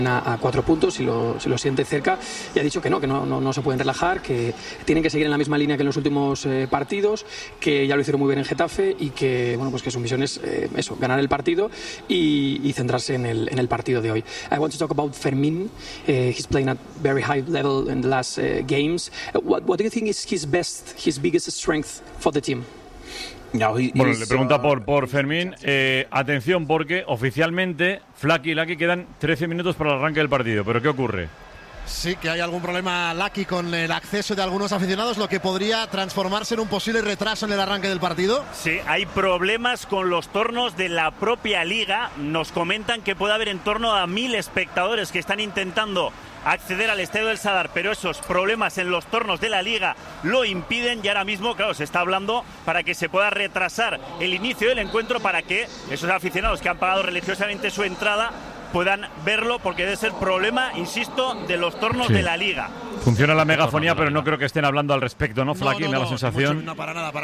a 4 puntos si lo siente cerca, y ha dicho que no se pueden relajar, que tienen que seguir en la misma línea que en los últimos partidos, que ya lo hicieron muy bien en Getafe y que pues que su misión es ganar el partido y centrarse en el partido de hoy. I want to talk about Fermín. He's playing at very high level in the last games. What do you think is his biggest strength for the team? Bueno, le pregunta por Fermín. Atención, porque oficialmente Flaky y Lucky quedan 13 minutos para el arranque del partido. ¿Pero qué ocurre? Sí, que hay algún problema, Lucky, con el acceso de algunos aficionados, lo que podría transformarse en un posible retraso en el arranque del partido. Sí, hay problemas con los tornos de la propia liga. Nos comentan que puede haber en torno a 1.000 espectadores que están intentando acceder al estadio del Sadar, pero esos problemas en los tornos de la liga lo impiden, y ahora mismo, claro, se está hablando para que se pueda retrasar el inicio del encuentro, para que esos aficionados que han pagado religiosamente su entrada puedan verlo, porque debe ser problema, insisto, de los tornos de la liga. Funciona la megafonía, pero no creo que estén hablando al respecto, ¿no, Flaky? Me da la sensación. No, para nada.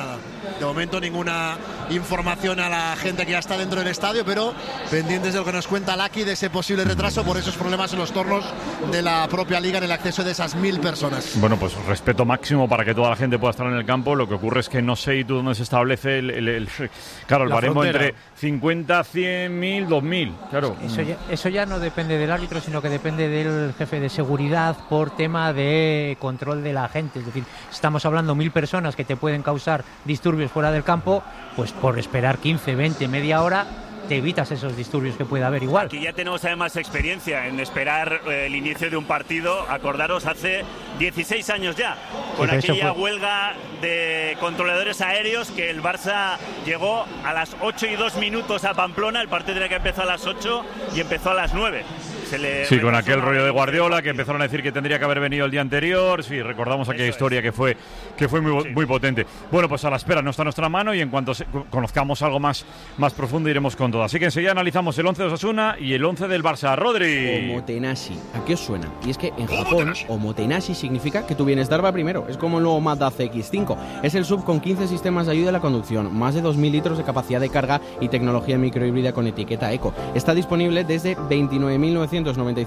De momento ninguna información a la gente que ya está dentro del estadio, pero pendientes de lo que nos cuenta Lucky de ese posible retraso por esos problemas en los tornos de la propia liga en el acceso de esas 1.000 personas. Bueno, pues respeto máximo para que toda la gente pueda estar en el campo. Lo que ocurre es que no sé tú dónde se establece el baremo entre 50, 100.000, 2.000. Claro. Eso ya no depende del árbitro, sino que depende del jefe de seguridad por tema de control de la gente. Es decir, estamos hablando 1.000 personas que te pueden causar disturbios fuera del campo, pues por esperar 15, 20, media hora te evitas esos disturbios que pueda haber igual. Aquí ya tenemos además experiencia en esperar el inicio de un partido. Acordaros, hace 16 años ya, con aquella huelga de controladores aéreos, que el Barça llegó a las 8:02 a Pamplona. El partido tenía que empezar a las 8 y empezó a las 9. Sí, con aquel rollo de Guardiola, que empezaron a decir que tendría que haber venido el día anterior. Sí, recordamos aquella historia que fue muy potente. Bueno, pues a la espera, no está en nuestra mano, y en cuanto conozcamos algo más profundo iremos con todo. Así que enseguida analizamos el 11 de Osasuna y el 11 del Barça. Rodri. Omotenashi, ¿a qué os suena? Y es que en Japón, Omotenashi significa que tu bienestar va primero. Es como el nuevo Mazda CX-5. Es el SUV con 15 sistemas de ayuda a la conducción, más de 2.000 litros de capacidad de carga y tecnología microhíbrida con etiqueta Eco. Está disponible desde 29.995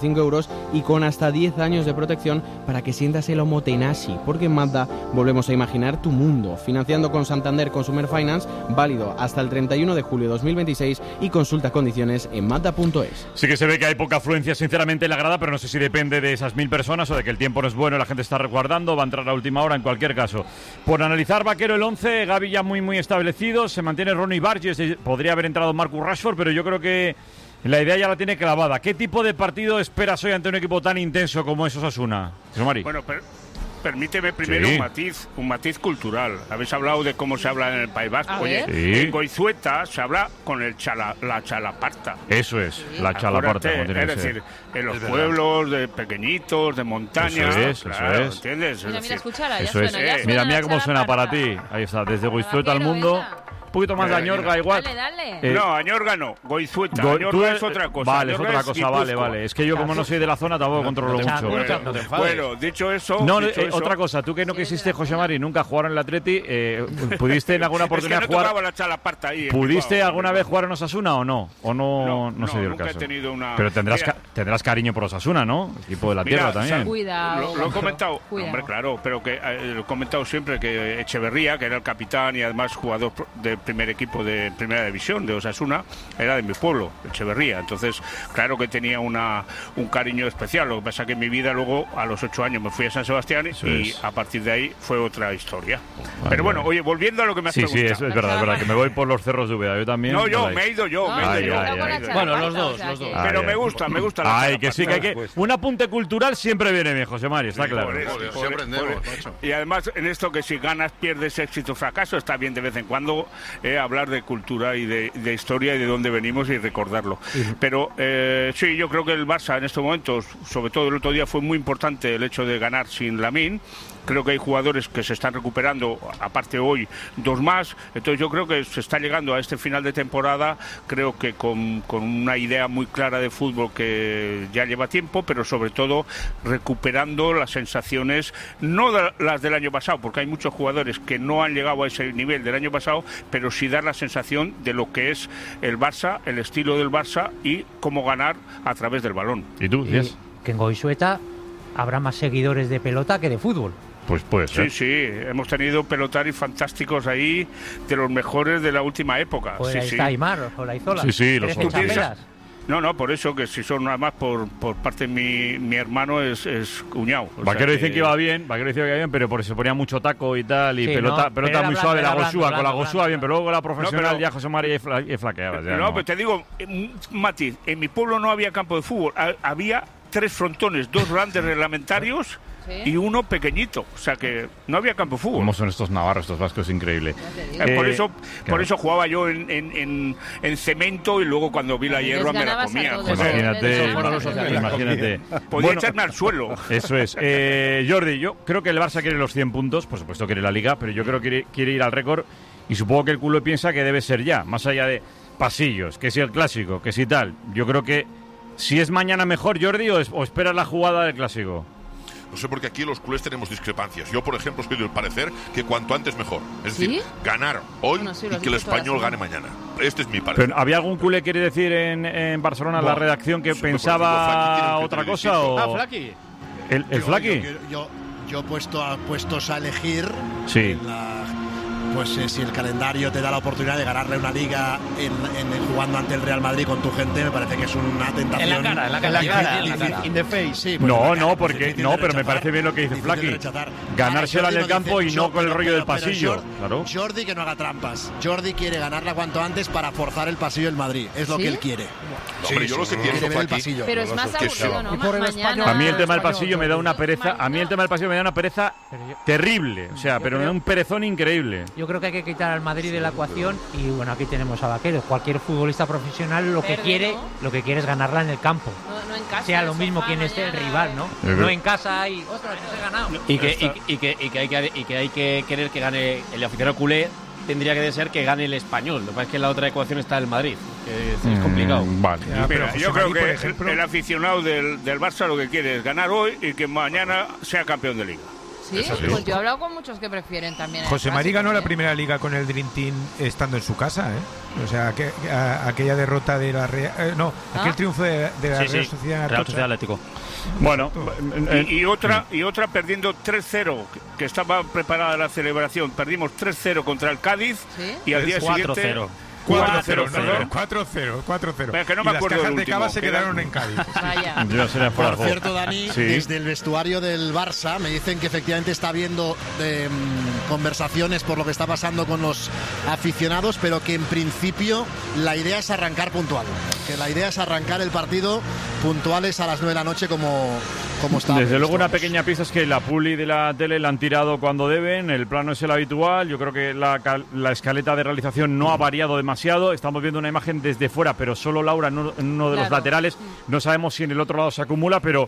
€ y con hasta 10 años de protección para que sientas el Omotenashi, porque en Mazda volvemos a imaginar tu mundo. Financiando con Santander Consumer Finance, válido hasta el 31 de julio de 2026, y consulta condiciones en Mazda.es. Sí que se ve que hay poca afluencia, sinceramente, en la grada, pero no sé si depende de esas 1.000 personas o de que el tiempo no es bueno y la gente está resguardando. Va a entrar a última hora en cualquier caso. Por analizar, Vaquero, el 11, Gavi ya muy establecido, se mantiene Ronnie Barges, podría haber entrado Marcus Rashford, pero yo creo que la idea ya la tiene clavada. ¿Qué tipo de partido esperas hoy ante un equipo tan intenso como es Osasuna? Bueno, permíteme primero un matiz cultural. Habéis hablado de cómo se habla en el País Vasco. Oye, en Goizueta se habla con la chalaparta. Eso es, la chalaparta. Es decir, en los pueblos de pequeñitos, de montañas. Eso es. ¿Entiendes? Mira, escuchala, ya eso suena. Es. Mira cómo suena para ti. Ahí está, desde Goizueta al mundo. Un poquito más de Añorga, igual. Dale. No, Añorga no, Goizueta. Añorga es otra cosa. Vale, es otra cosa, vale. Es que yo, como no soy de la zona, tampoco controlo mucho. Bueno, dicho eso. Otra cosa, tú que no quisiste, José Mari, nunca jugar en el Atleti, ¿pudiste en alguna oportunidad es que no jugar? La chalaparta ahí, ¿Pudiste alguna vez jugar en Osasuna o no? ¿O no se dio el caso? He tenido una... Pero tendrás cariño por Osasuna, ¿no? Equipo de la tierra también. Cuidado. Lo he comentado, hombre, claro, pero que lo he comentado siempre, que Echeverría, que era el capitán y además jugador del primer equipo de Primera División de Osasuna, era de mi pueblo, Echeverría. Entonces, claro que tenía un cariño especial. Lo que pasa que en mi vida luego, a los 8 años, me fui a San Sebastián y a partir de ahí fue otra historia. Pero bueno, oye, volviendo a lo que me has preguntado. Sí, es verdad, que me voy por los cerros de Úbeda. Yo también. No, me he ido yo. Bueno, los dos. Pero me gusta la Ay, que sí, que un apunte cultural siempre viene bien, José Mari, está claro. Y además, en esto que si ganas, pierdes, éxito, fracaso, está bien de vez en cuando hablar de cultura y de historia y de dónde venimos y recordarlo. Pero sí, yo creo que el Barça en estos momentos, sobre todo el otro día, fue muy importante el hecho de ganar sin Lamine. Creo que hay jugadores que se están recuperando, aparte hoy 2 más, entonces yo creo que se está llegando a este final de temporada, creo que con una idea muy clara de fútbol que ya lleva tiempo, pero sobre todo recuperando las sensaciones, no las del año pasado, porque hay muchos jugadores que no han llegado a ese nivel del año pasado, pero pero sí dar la sensación de lo que es el Barça, el estilo del Barça y cómo ganar a través del balón. ¿Y tú, Díaz? Que en Goizueta habrá más seguidores de pelota que de fútbol. Pues puede ser. Sí, hemos tenido pelotaris fantásticos ahí, de los mejores de la última época. Pues ahí está Aimar, Olaizola. Sí, los son. No, por eso, que si son nada más por parte de mi hermano es cuñado. Vaquero dicen que iba bien, pero por eso se ponía mucho taco y tal, y pelota muy suave, la Gosúa, con la Gosúa bien, pero luego con la profesional ya José María y flaqueaba. Pero te digo, Mati, en mi pueblo no había campo de fútbol, había 3 frontones, 2 grandes reglamentarios y uno pequeñito, o sea que no había campo de fútbol. ¿Cómo son estos navarros, estos vascos? Increíble. Por eso jugaba yo en cemento y luego cuando vi la hierba me la comía. Imagínate. Podía echarme al suelo. Eso es. Jordi, yo creo que el Barça quiere los 100 puntos, por supuesto quiere la Liga, pero yo creo que quiere ir al récord y supongo que el culo piensa que debe ser ya, más allá de pasillos, que si el clásico, que si tal. Yo creo que si es mañana mejor, Jordi, o esperas la jugada del clásico. No sé, porque aquí los culés tenemos discrepancias. Yo, por ejemplo, soy del parecer que cuanto antes mejor. Es decir, ganar hoy y que el Español gane mañana. Este es mi parecer. Pero, ¿había algún culé, quiere decir, en Barcelona, la redacción, que pensaba otra cosa? ¿O? Flaqui. ¿El Flaqui? Yo puestos a elegir. Sí. Pues si el calendario te da la oportunidad de ganarle una liga jugando ante el Real Madrid con tu gente, me parece que es una tentación. En la cara. In the face. Sí, pero me parece bien lo que dice Flaqui. Ganársela en el campo y no con el rollo del pasillo. Claro. Jordi que no haga trampas. Jordi quiere ganarla cuanto antes para forzar el pasillo del Madrid. Es lo que él quiere. Hombre, yo lo que pienso, Flaqui, pero es más aburrido, ¿no? A mí el tema del pasillo me da una pereza. Terrible. O sea, pero me da un perezón increíble. Yo creo que hay que quitar al Madrid de la ecuación y bueno, aquí tenemos a Vaquero. Cualquier futbolista profesional lo que quiere es ganarla en el campo. No en casa, sea lo mismo quien esté el rival, ¿no? No en casa y ostras, he ganado. Y que hay que querer que gane el aficionado culé. Tendría que ser que gane el Español. Lo que pasa es que en la otra ecuación está el Madrid, que es complicado. Vale. Mira, yo creo que el aficionado del Barça lo que quiere es ganar hoy y que mañana sea campeón de Liga. Sí, pues yo he hablado con muchos que prefieren también. José María ganó la primera Liga con el Dream Team estando en su casa, ¿eh? O sea, aquella derrota de la Real... aquel triunfo de la Real Sociedad Atlético. Bueno, y otra perdiendo 3-0, que estaba preparada la celebración. Perdimos 3-0 contra el Cádiz y al día siguiente... 4-0. Que no me acuerdo. Las cajas de cava se quedaron en Cádiz. Por cierto, Dani, desde el vestuario del Barça me dicen que efectivamente está habiendo conversaciones por lo que está pasando con los aficionados, pero que en principio la idea es arrancar puntual. Que la idea es arrancar el partido puntuales a las 9 de la noche como está. Desde luego una pequeña pista es que la publi de la tele la han tirado cuando deben, el plano es el habitual, yo creo que la escaleta de realización no ha variado demasiado, estamos viendo una imagen desde fuera, pero solo Laura en uno de los laterales, no sabemos si en el otro lado se acumula, pero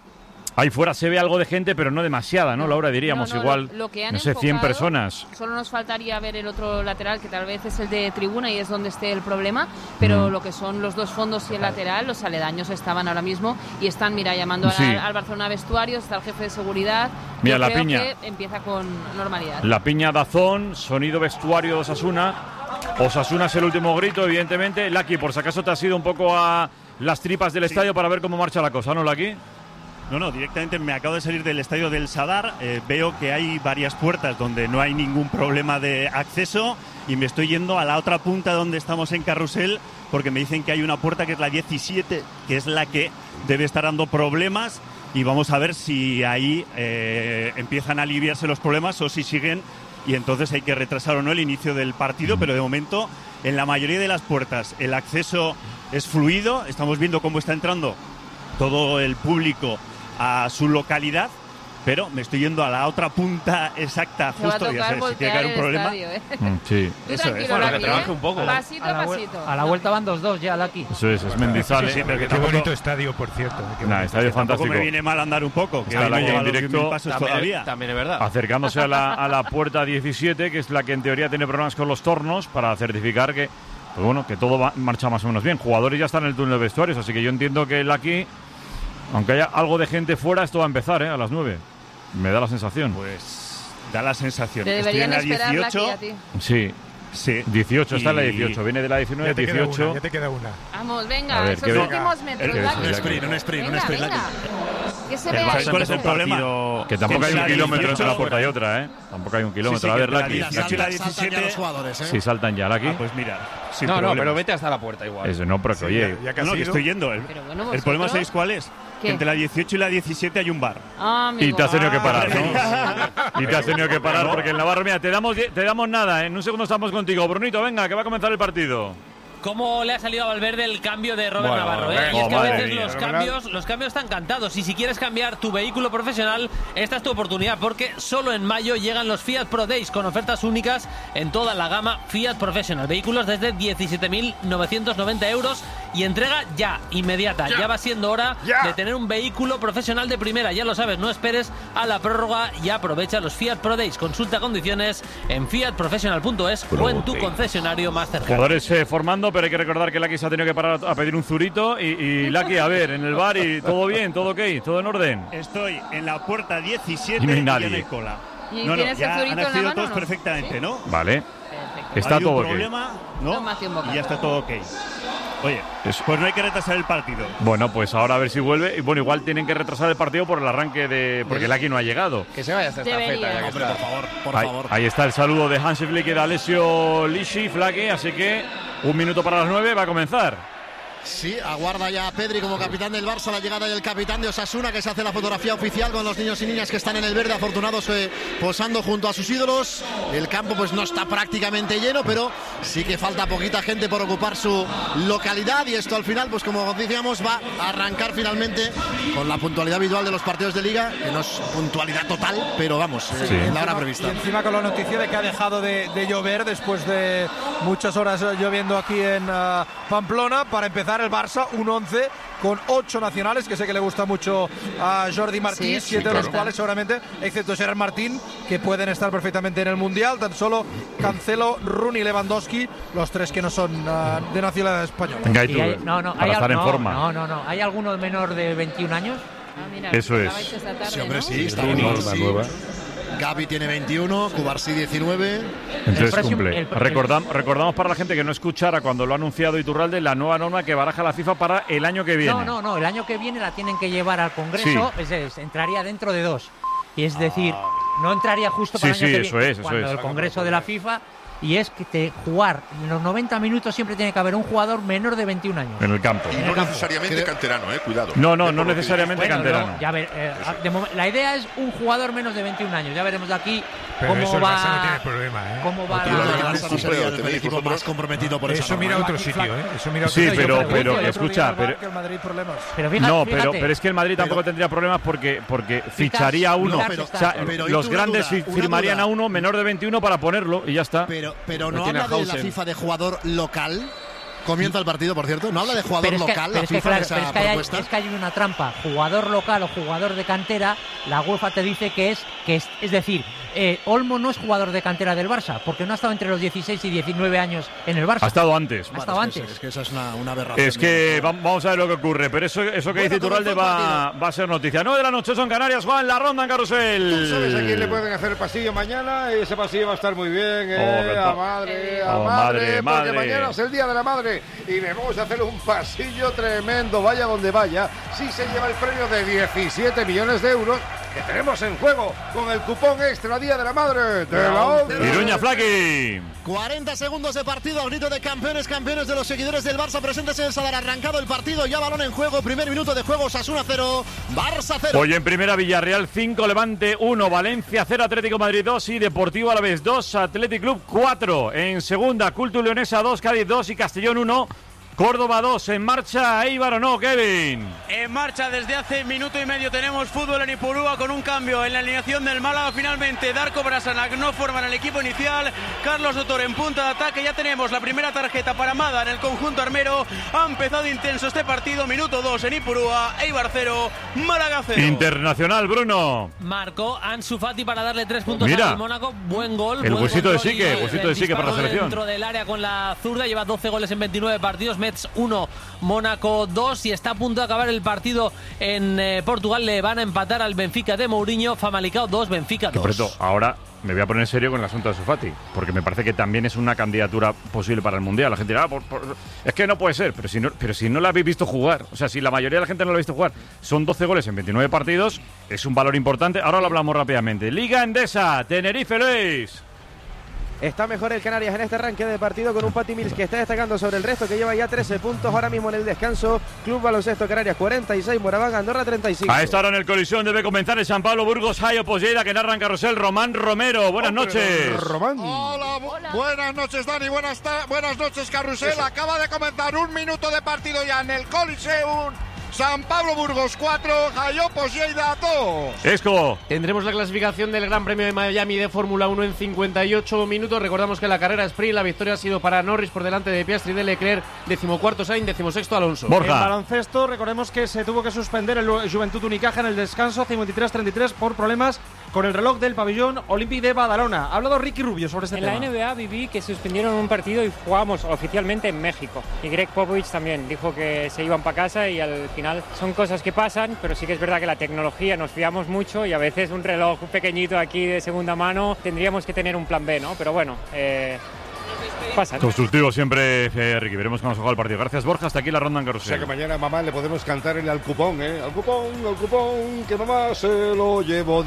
ahí fuera se ve algo de gente, pero no demasiada, ¿no, Laura? Diríamos igual, lo que han no sé, 100 personas. Solo nos faltaría ver el otro lateral, que tal vez es el de tribuna y es donde esté el problema, pero lo que son los dos fondos y el lateral, los aledaños estaban ahora mismo y están, llamando al Barcelona vestuario, está el jefe de seguridad. Mira, la piña. Que empieza con normalidad. La piña Dazón, sonido vestuario de Osasuna. Osasuna es el último grito, evidentemente. Laki, por si acaso te has ido un poco a las tripas del estadio para ver cómo marcha la cosa, ¿no, Laki? No, directamente me acabo de salir del estadio del Sadar, veo que hay varias puertas donde no hay ningún problema de acceso y me estoy yendo a la otra punta donde estamos en Carrusel porque me dicen que hay una puerta que es la 17, que es la que debe estar dando problemas y vamos a ver si ahí empiezan a aliviarse los problemas o si siguen y entonces hay que retrasar o no el inicio del partido, pero de momento en la mayoría de las puertas el acceso es fluido, estamos viendo cómo está entrando todo el público a su localidad, pero me estoy yendo a la otra punta exacta, justo, ya sabes, si tiene que haber un problema. Estadio, sí. Eso es, bueno, que trabaje un poco. Pasito a pasito. A la vuelta van 2-2 ya, Laki. Eso es Mendizales. Sí, pero qué bonito estadio, por cierto. Estadio fantástico. Me viene mal andar un poco, que está no en lleva directo pasos todavía. También es verdad. Acercándose a la puerta 17, que es la que en teoría tiene problemas con los tornos, para certificar que, pues bueno, que todo marcha más o menos bien. Jugadores ya están en el túnel de vestuarios, así que yo entiendo que Laki, aunque haya algo de gente fuera, esto va a empezar a las 9. Me da la sensación. Pues da la sensación. Te Estoy en la deberían 18. a ti. Sí. Sí. 18, está en la 18. Viene de la 19, 18. Ya te queda una. Vamos, venga, esos últimos metros. Un sprint. Que se vea. ¿Cuál es el problema? Que tampoco hay un kilómetro entre una puerta y otra, ¿eh? Tampoco hay un kilómetro. A ver, Lucky. Saltan ya los jugadores, ¿eh? Sí, saltan ya, Lucky. Pues mira. No, pero vete hasta la puerta igual. Eso no, pero que oye. No, que estoy yendo. El problema, ¿sabéis cuál es? Que entre la 18 y la 17 hay un bar. Y te has tenido que parar, ¿no? Y te has tenido que parar porque en Navarro, mira, te damos nada. En un segundo estamos contigo. Brunito, venga, que va a comenzar el partido. ¿Cómo le ha salido a Valverde el cambio de Robert Navarro? Y es que a veces los cambios están cantados. Y si quieres cambiar tu vehículo profesional, esta es tu oportunidad, porque solo en mayo llegan los Fiat Pro Days con ofertas únicas en toda la gama Fiat Professional. Vehículos desde 17.990 euros y entrega ya, inmediata. Ya va siendo hora de tener un vehículo profesional de primera. Ya lo sabes, no esperes a la prórroga y aprovecha los Fiat Pro Days. Consulta condiciones en fiatprofessional.es o en tu concesionario más cercano. Jugadores formando, pero hay que recordar que Lucky se ha tenido que parar a pedir un zurito y Lucky, a ver, en el bar y todo bien, todo ok, todo en orden. Estoy en la puerta 17 y no hay y nadie. ya no hay cola. ¿Y No, tienes el ya zurito han en la accedido mano, todos no? perfectamente, ¿Sí? ¿no? Vale. Perfecto. Está Hay todo un ok. problema, ¿no? Tómate un bocado. Y ya está todo ok. Oye, pues no hay que retrasar el partido. Bueno, pues ahora a ver si vuelve. Y bueno, igual tienen que retrasar el partido por el arranque de... Porque Lucky no ha llegado. Que se vaya a hacer esta feta. Ya que Hombre, está. por favor. Ahí está el saludo de Hansi Flick y de Alessio Lisci, Flaque, así que 1 minuto para las 9 va a comenzar. Sí, aguarda ya a Pedri como capitán del Barça la llegada del capitán de Osasuna, que se hace la fotografía oficial con los niños y niñas que están en el verde, afortunados posando junto a sus ídolos. El campo pues no está prácticamente lleno, pero sí que falta poquita gente por ocupar su localidad, y esto al final, pues como decíamos, va a arrancar finalmente con la puntualidad habitual de los partidos de Liga, que no es puntualidad total, pero vamos, en la hora prevista. Y encima con la noticia de que ha dejado de llover después de muchas horas lloviendo aquí en Pamplona, para empezar el Barça, un 11 con 8 nacionales, que sé que le gusta mucho a Jordi Martí, 7 de los cuales seguramente, excepto Gerard Martín, que pueden estar perfectamente en el Mundial, tan solo Cancelo, Rooney y Lewandowski, los 3 que no son de nacionalidad española. Venga, y tú, para estar en forma. No, ¿hay alguno menor de 21 años? Mira, eso es. Sí, hombre, sí, está bien. Gavi tiene 21, Cubarsí 19. Entonces cumple. Recordamos para la gente que no escuchara cuando lo ha anunciado Iturralde la nueva norma que baraja la FIFA para el año que viene. No, el año que viene la tienen que llevar al Congreso, entraría dentro de 2. Y es decir, no entraría justo para el año que viene, cuando el Congreso de la FIFA. Y es que jugar en los 90 minutos siempre tiene que haber un jugador menor de 21 años. En el campo. Y no necesariamente canterano, cuidado. No necesariamente canterano. Ya ver, la idea es un jugador menos de 21 años. Ya veremos de aquí pero cómo eso va. El Barça no tiene problema, ¿eh? Cómo va El Barça no sería el equipo más comprometido por eso. Mira otro sitio, ¿eh? Eso mira otro sitio. pero escucha, el Madrid problemas. Pero es que el Madrid tampoco tendría problemas porque ficharía a uno. Los grandes firmarían a uno menor de 21 para ponerlo y ya está. Pero no habla de la FIFA de jugador local. Comienza el partido, por cierto. No habla de jugador local. Es que hay una trampa. Jugador local o jugador de cantera, la UEFA te dice que es decir, Olmo no es jugador de cantera del Barça, porque no ha estado entre los 16 y 19 años en el Barça. Ha estado antes. Es que esa es una aberración. Es que vamos a ver lo que ocurre, pero eso que dice Iturralde va a ser noticia. 9 de la noche son Canarias, Juan, la ronda en Carrusel. ¿Tú sabes a quién le pueden hacer el pasillo mañana? Ese pasillo va a estar muy bien, a madre, porque mañana es el Día de la Madre y le vamos a hacer un pasillo tremendo, vaya donde vaya. Sí se lleva el premio de 17 millones de euros que tenemos en juego con el cupón extra Día de la Madre de la ONCE. Iruña Flaqui. 40 segundos de partido, al grito de campeones de los seguidores del Barça presentes en el Sadar. Arrancado el partido, ya balón en juego, primer minuto de juego, Osasuna 0, Barça 0. Hoy en primera, Villarreal 5, Levante 1, Valencia 0, Atlético Madrid 2 y Deportivo Alavés 2, Athletic Club 4. En segunda, Cultu Leonesa 2, Cádiz 2 y Castellón 1. Córdoba 2, en marcha Eibar o no, Kevin. En marcha desde hace minuto y medio tenemos fútbol en Ipurúa con un cambio en la alineación del Málaga. Finalmente Darko Brasanac no forman el equipo inicial. Carlos Dotor en punta de ataque. Ya tenemos la primera tarjeta para Mada en el conjunto armero. Ha empezado intenso este partido. Minuto 2 en Ipurúa. Eibar 0, Málaga 0. Internacional, Bruno. Marcó Ansu Fati para darle 3 puntos al Mónaco. Buen gol. El huesito de Sique para la selección. Dentro del área con la zurda. Lleva 12 goles en 29 partidos. Metz 1, Mónaco 2, y está a punto de acabar el partido en Portugal. Le van a empatar al Benfica de Mourinho. Famalicão 2, Benfica 2. Por cierto, ahora me voy a poner serio con el asunto de Ansu Fati, porque me parece que también es una candidatura posible para el Mundial. La gente dirá, es que no puede ser, pero si no la habéis visto jugar, o sea, si la mayoría de la gente no la ha visto jugar, son 12 goles en 29 partidos, es un valor importante. Ahora lo hablamos rápidamente. Liga Endesa, Tenerife, Luis. Está mejor el Canarias en este arranque de partido con un Patty Mills que está destacando sobre el resto, que lleva ya 13 puntos ahora mismo en el descanso. Club Baloncesto Canarias 46, Moraván Andorra 35. A esta hora en el Colisión debe comenzar el San Pablo Burgos Hayo Polleda, que narra en carrusel Román Romero. Buenas noches. Román. Hola, buenas noches Dani, buenas noches Carrusel. Acaba de comenzar un minuto de partido ya en el Coliseum. San Pablo Burgos 4, Hayo Polleda 2. Esco. Tendremos la clasificación del Gran Premio de Miami de Fórmula 1 en 58 minutos. Recordamos que la carrera sprint, la victoria ha sido para Norris por delante de Piastri y de Leclerc, 14º Sainz, 16º Alonso. Borja. En baloncesto, recordemos que se tuvo que suspender el Juventud Unicaja en el descanso 53-33 por problemas con el reloj del pabellón Olímpic de Badalona. Ha hablado Ricky Rubio sobre este tema. En la NBA viví que suspendieron un partido y jugábamos oficialmente en México. Y Greg Popovich también dijo que se iban para casa y al final son cosas que pasan, pero sí que es verdad que la tecnología nos fiamos mucho y a veces un reloj pequeñito aquí de segunda mano tendríamos que tener un plan B, ¿no? Pero bueno, pasa. Constructivo siempre, Ricky. Veremos cómo se juega el partido. Gracias, Borja. Hasta aquí la ronda en carrusel. O sea que mañana, mamá, le podemos cantar el al cupón, al cupón, que mamá se lo llevó.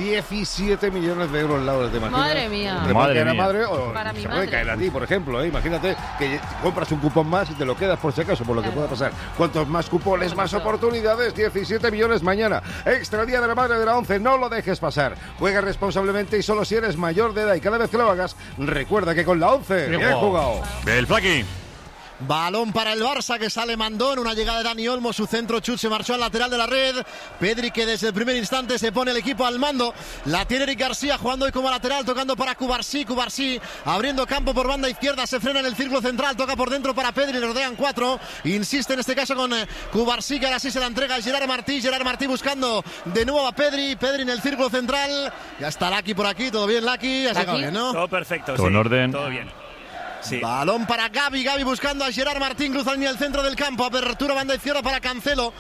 17 millones de euros, Laura, ¿te imaginas? Madre mía. Madre mía. Madre, o para mi se madre. puede caer a ti, por ejemplo, Imagínate que compras un cupón más y te lo quedas por si acaso, por lo que pueda pasar. Cuantos más cupones, más oportunidades. 17 millones mañana. Extra Día de la Madre de la 11. No lo dejes pasar. Juega responsablemente y solo si eres mayor de edad. Y cada vez que lo hagas, recuerda que con la 11 bien jugado. El Flaqui. Balón para el Barça, que sale Mandón, una llegada de Dani Olmo, su centro chut se marchó al lateral de la red. Pedri, que desde el primer instante se pone el equipo al mando. La tiene Eric García jugando hoy como lateral, tocando para Cubarsí abriendo campo por banda izquierda, se frena en el círculo central, toca por dentro para Pedri, le rodean 4, insiste en este caso con Cubarsí, que ahora sí se la entrega a Gerard Martí buscando de nuevo a Pedri en el círculo central. Ya está Laki por aquí, todo bien Laki, ya se acaba bien, ¿no? Todo perfecto, todo en orden. Todo bien. Sí. Balón para Gavi buscando a Gerard Martín, cruza línea del centro del campo, apertura banda izquierda para Cancelo.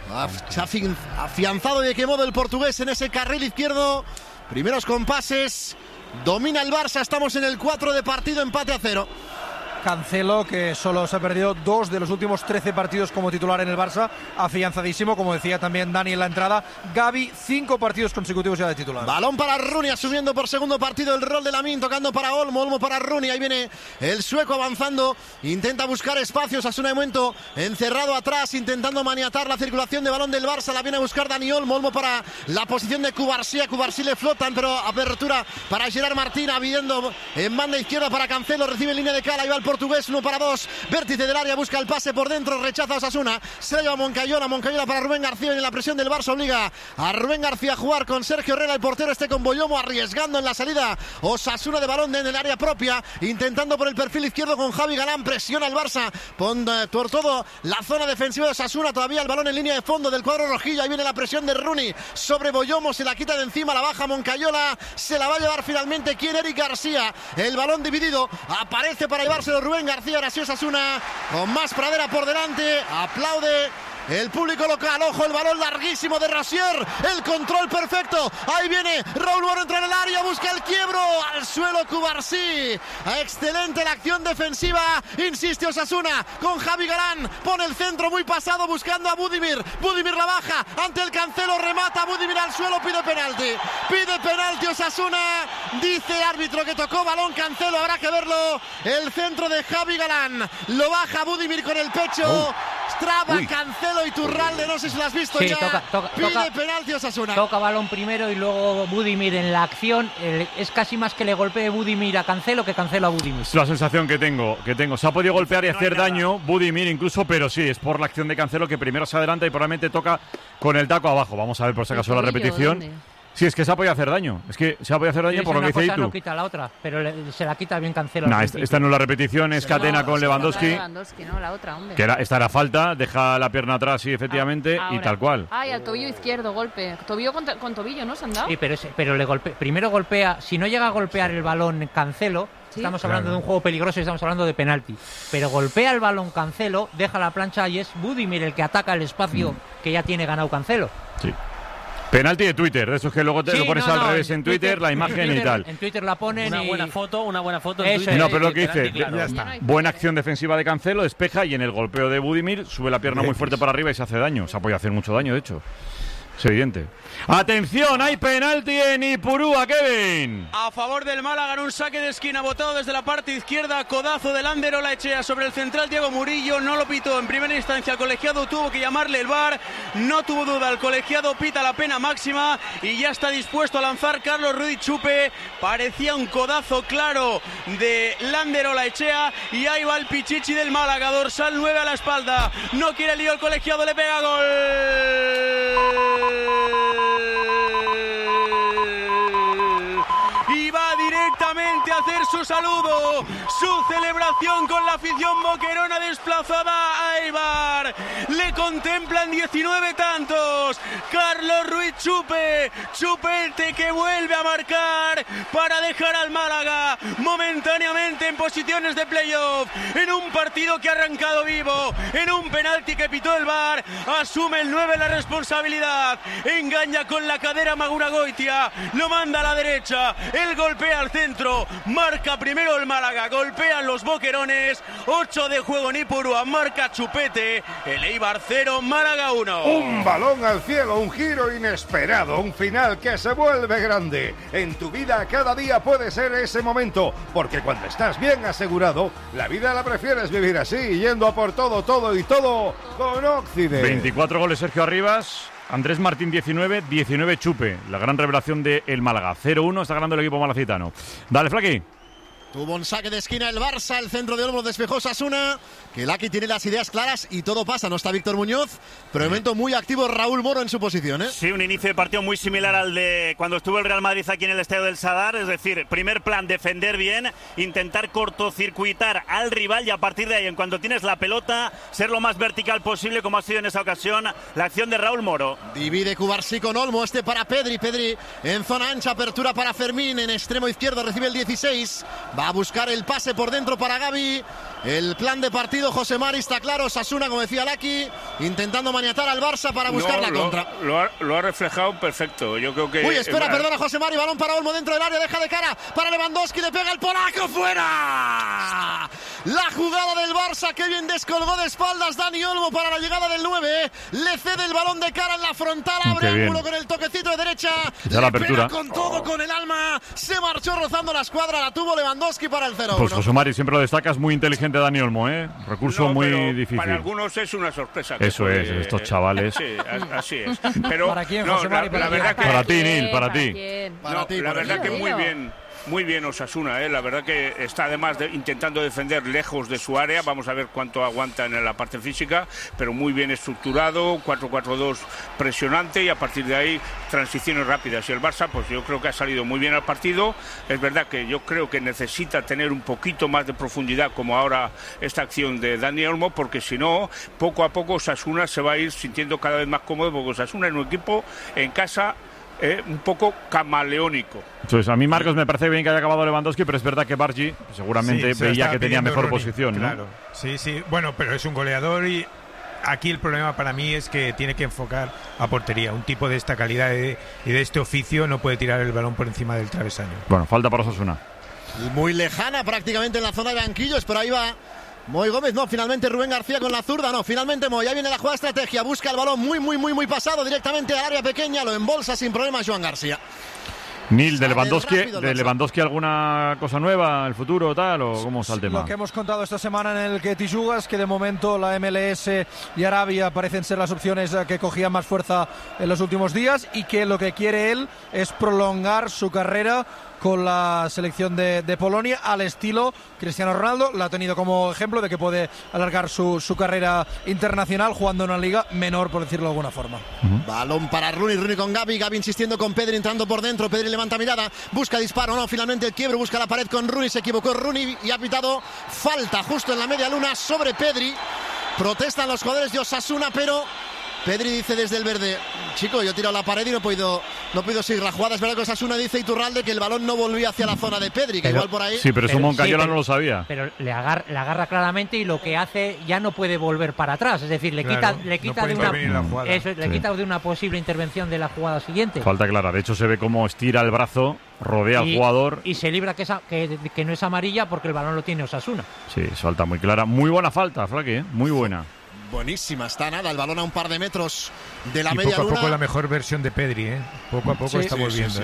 Se ha afianzado de qué modo el portugués en ese carril izquierdo. Primeros compases, domina el Barça, estamos en el 4 de partido, empate a 0. Cancelo, que solo se ha perdido 2 de los últimos 13 partidos como titular en el Barça, afianzadísimo, como decía también Dani en la entrada. Gavi, 5 partidos consecutivos ya de titular. Balón para Rooney, asumiendo por segundo partido el rol de Lamine, tocando para Olmo para Rooney, ahí viene el sueco avanzando, intenta buscar espacios, Asuna de momento encerrado atrás, intentando maniatar la circulación de balón del Barça, la viene a buscar Dani Olmo para la posición de Cubarsí, a Cubarsí le flotan, pero apertura para Gerard Martín, abriendo en banda izquierda para Cancelo, recibe en línea de cara, y va el portugués, 1 para 2, vértice del área, busca el pase por dentro, rechaza a Osasuna, se la lleva Moncayola para Rubén García, y en la presión del Barça obliga a Rubén García a jugar con Sergio Herrera, el portero con Boyomo, arriesgando en la salida Osasuna de balón en el área propia, intentando por el perfil izquierdo con Javi Galán, presiona el Barça por todo la zona defensiva de Osasuna, todavía el balón en línea de fondo del cuadro rojillo, ahí viene la presión de Rooney sobre Boyomo, se la quita de encima, la baja Moncayola, se la va a llevar finalmente quien, Eric García, el balón dividido, aparece para llevárselo Rubén García, ahora sí Osasuna con más pradera por delante, aplaude el público local, ojo el balón larguísimo de Rasier, el control perfecto, ahí viene Raúl Moro, entra en el área, busca el quiebro, al suelo Cubarsí, excelente la acción defensiva, insiste Osasuna con Javi Galán, pone el centro muy pasado buscando a Budimir la baja, ante el Cancelo, remata Budimir al suelo, pide penalti Osasuna, dice árbitro que tocó balón Cancelo, habrá que verlo, el centro de Javi Galán, lo baja Budimir con el pecho, traba Cancelo, Iturralde, no sé si lo has visto sí, ya. Pide toca, penalti Osasuna. Toca balón primero y luego Budimir en la acción. Es casi más que le golpee Budimir a Cancelo que Cancelo a Budimir. Es la sensación que tengo. Se ha podido golpear y hacer daño Budimir incluso, pero sí, es por la acción de Cancelo que primero se adelanta y probablemente toca con el taco abajo. Vamos a ver por si acaso la repetición. Sí, es que se ha podido hacer daño. Es que se ha podido hacer daño por lo que dice Itu. No quita la otra, pero se la quita bien Cancelo. Nah, esta no es la repetición, es Catena con Lewandowski. No, la otra, hombre. Esta era falta, deja la pierna atrás, sí, efectivamente, y tal cual. Ay, al tobillo izquierdo, golpe. Tobillo con tobillo, ¿no? ¿Se han dado? Sí, pero le primero golpea. Si no llega a golpear el balón Cancelo, estamos hablando de un juego peligroso y estamos hablando de penalti. Pero golpea el balón Cancelo, deja la plancha y es Budimir el que ataca el espacio que ya tiene ganado Cancelo. Sí. Penalti de Twitter, de esos que luego te lo pones al revés en Twitter, la imagen y tal. En Twitter la ponen una buena foto en Twitter. No, pero lo que dice, claro. ya está. Buena acción defensiva de Cancelo, despeja y en el golpeo de Budimir sube la pierna muy fuerte para arriba y se hace daño. Se ha podido hacer mucho daño, de hecho. Es evidente. ¡Atención! Hay penalti en Ipurúa, Kevin. A favor del Málaga en un saque de esquina botado desde la parte izquierda. Codazo de Lander Olaechea sobre el central Diego Murillo. No lo pitó en primera instancia el colegiado. Tuvo que llamarle el VAR. No tuvo duda. El colegiado pita la pena máxima y ya está dispuesto a lanzar Carlos Ruiz Chupe. Parecía un codazo claro de Lander Olaechea. Y ahí va el Pichichi del Málaga. Dorsal 9 a la espalda. No quiere lío el colegiado. Le pega gol. Y va directamente a hacer su saludo, su celebración con la afición boquerona desplazada a Eibar. Le contemplan 19 tantos. Carlos Ruiz Chupe, Chupete que vuelve a marcar para dejar al Málaga momentáneamente en posiciones de playoff, en un partido que ha arrancado vivo, en un penalti que pitó el VAR. Asume el 9 la responsabilidad, engaña con la cadera Magura Goitia, lo manda a la derecha, él golpea al centro, marca primero el Málaga, golpean los boquerones. 8 de juego en Ipurúa, marca Chupete, el Eibar 0, Málaga 1. Un balón al cielo, un giro inesperado, un final que se vuelve grande. En tu vida cada día puede ser ese momento, porque cuando estás bien asegurado, la vida la prefieres vivir así, yendo a por todo y todo con Occident. 24 goles Sergio Arribas. Andrés Martín 19 Chupe, la gran revelación de el Málaga. 0-1 está ganando el equipo malacitano. Dale, Flaqui. Tuvo un saque de esquina el Barça, el centro de Olmo despejó Sasuna, que Laki tiene las ideas claras y todo pasa. No está Víctor Muñoz, pero de momento muy activo Raúl Moro en su posición, ¿eh? Sí, un inicio de partido muy similar al de cuando estuvo el Real Madrid aquí en el Estadio del Sadar. Es decir, primer plan, defender bien, intentar cortocircuitar al rival y a partir de ahí, en cuanto tienes la pelota, ser lo más vertical posible, como ha sido en esa ocasión la acción de Raúl Moro. Divide Cubarsí con Olmo, para Pedri en zona ancha, apertura para Fermín, en extremo izquierdo recibe el 16, va a buscar el pase por dentro para Gavi. El plan de partido, José Mari, está claro. Sasuna, como decía Laki, intentando maniatar al Barça para buscar la contra. Lo ha reflejado perfecto. Yo creo que... Uy, espera, perdona, José Mari. Balón para Olmo dentro del área, deja de cara para Lewandowski, le pega el polaco, ¡fuera! La jugada del Barça, que bien descolgó de espaldas Dani Olmo para la llegada del 9. Le cede el balón de cara en la frontal, abre ángulo con el toquecito de derecha. Ya la apertura. Con todo, con el alma. Se marchó rozando la escuadra, la tuvo Lewandowski para el 0-1. Pues José Mari, siempre lo destacas, muy inteligente Dani Olmo, ¿eh? Recurso muy difícil. Para algunos es una sorpresa. Eso es, estos chavales. Sí, así es. Pero, ¿para quién, José Mari? La verdad que... Para ti, Nil, para ti. La verdad que muy bien. Muy bien Osasuna, la verdad que está además intentando defender lejos de su área. Vamos a ver cuánto aguanta en la parte física, pero muy bien estructurado, 4-4-2 presionante y a partir de ahí transiciones rápidas. Y el Barça, pues yo creo que ha salido muy bien al partido. Es verdad que yo creo que necesita tener un poquito más de profundidad, como ahora esta acción de Dani Olmo, porque si no, poco a poco Osasuna se va a ir sintiendo cada vez más cómodo, porque Osasuna es un equipo en casa un poco camaleónico. Entonces, a mí, Marcos, me parece bien que haya acabado Lewandowski, pero es verdad que Bargi seguramente veía que tenía mejor posición, ¿no? Claro, sí, bueno, pero es un goleador y aquí el problema para mí es que tiene que enfocar a portería. Un tipo de esta calidad y de este oficio no puede tirar el balón por encima del travesaño. Bueno, falta para Osasuna. Muy lejana prácticamente en la zona de banquillos, pero ahí va Moy Gómez, no, finalmente Rubén García con la zurda, no, finalmente Moy, ahí viene la jugada de estrategia, busca el balón muy pasado directamente al área pequeña, lo embolsa sin problemas Joan García. Nil, ¿de Lewandowski alguna cosa nueva, el futuro tal, o cómo está el tema? Lo que hemos contado esta semana en el Getty Jugas, que de momento la MLS y Arabia parecen ser las opciones que cogían más fuerza en los últimos días y que lo que quiere él es prolongar su carrera con la selección de Polonia, al estilo Cristiano Ronaldo. La ha tenido como ejemplo de que puede alargar su carrera internacional jugando en una liga menor, por decirlo de alguna forma. Balón para Rooney con Gavi insistiendo con Pedri, entrando por dentro. Pedri levanta mirada, busca disparo, no, finalmente el quiebre, busca la pared con Rooney, se equivocó Rooney y ha pitado falta justo en la media luna sobre Pedri. Protestan los jugadores de Osasuna, pero Pedri dice desde el verde: chico, yo he tirado la pared y no he podido seguir la jugada. Es verdad que Osasuna dice Iturralde que el balón no volvía hacia la zona de Pedri, que igual por ahí... Sí, pero eso Moncayola no lo sabía. Pero le agarra claramente y lo que hace ya no puede volver para atrás. Es decir, le quita de una posible intervención de la jugada siguiente. Falta clara. De hecho, se ve cómo estira el brazo, rodea al jugador. Y se libra que no es amarilla porque el balón lo tiene Osasuna. Sí, falta muy clara. Muy buena falta, Flaqui, muy buena. Buenísima, está nada, el balón a un par de metros de la media luna. Poco a poco la mejor versión de Pedri, Poco a poco está volviendo.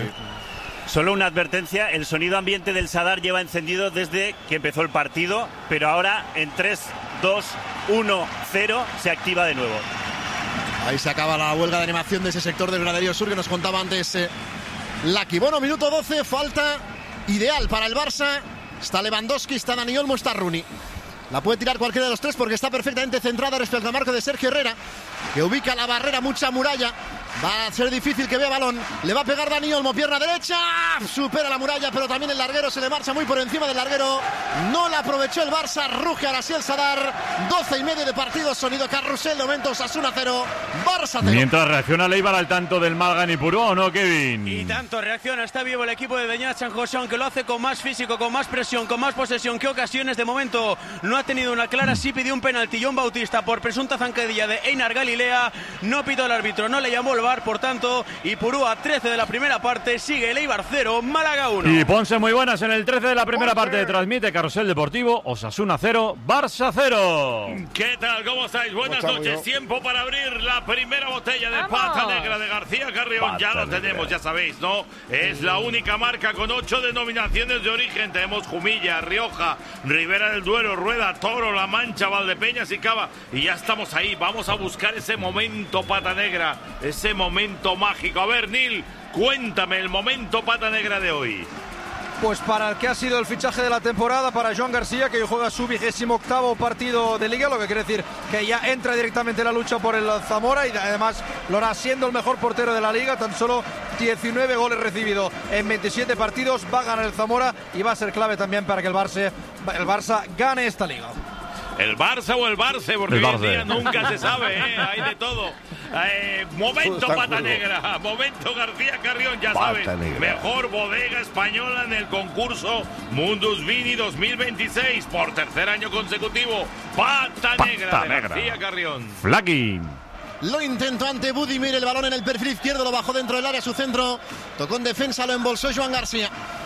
Solo una advertencia, el sonido ambiente del Sadar lleva encendido desde que empezó el partido, pero ahora en 3, 2, 1, 0 se activa de nuevo. Ahí se acaba la huelga de animación de ese sector del Graderío Sur que nos contaba antes Lucky. Bueno, minuto 12, falta ideal para el Barça. Está Lewandowski, está Dani Olmo, está Rooney. La puede tirar cualquiera de los tres porque está perfectamente centrada respecto al marco de Sergio Herrera, que ubica la barrera, mucha muralla. Va a ser difícil que vea balón. Le va a pegar Dani Olmo, pierna derecha. Supera la muralla, pero también el larguero se le marcha muy por encima del larguero. No la aprovechó el Barça. Ruge ahora sí el Sadar. 12:30 de partido. Sonido carrusel. De momento Osasuna 0, Barça 0. Mientras reacciona Leibar al tanto del Málaga en Ipurú, ¿o no, Kevin? Y tanto reacciona. Está vivo el equipo de Beñat San José, aunque lo hace con más físico, con más presión, con más posesión que ocasiones. De momento no ha tenido una clara. Sí pidió un penalti John Bautista por presunta zancadilla de Einar Galilea. No pitó el árbitro, no le llamó el VAR. Por tanto, Ipurú a 13 de la primera parte. Sigue el Eibar 0, Málaga 1. Y Ponce muy buenas en el 13 de la primera parte. Transmite Carrusel Deportivo. Osasuna 0, Barça 0. ¿Qué tal? ¿Cómo estáis? Buenas noches. Tiempo para abrir la primera botella de Pata Negra de García Carrión. Ya lo tenemos, ya sabéis, ¿no? Es la única marca con 8 denominaciones de origen. Tenemos Jumilla, Rioja, Ribera del Duero, Rueda, Toro, La Mancha, Valdepeñas y Cava. Y ya estamos ahí. Vamos a buscar ese momento Pata Negra, ese momento mágico. A ver, Nil, cuéntame el momento Pata Negra de hoy. Pues para el que ha sido el fichaje de la temporada, para Joan García, que hoy juega su 28º partido de Liga, lo que quiere decir que ya entra directamente en la lucha por el Zamora y además lo hará siendo el mejor portero de la Liga. Tan solo 19 goles recibidos en 27 partidos. Va a ganar el Zamora y va a ser clave también para que el Barça gane esta Liga. El Barça o el Barça, porque hoy en día nunca se sabe, hay de todo. Momento Pata Negra, momento García Carrión, ya sabes, mejor bodega española en el concurso Mundus Vini 2026, por tercer año consecutivo. Pata Negra de García Carrión. Flaqui. Lo intentó ante Budimir, el balón en el perfil izquierdo, lo bajó dentro del área, su centro, tocó en defensa, lo embolsó Joan García.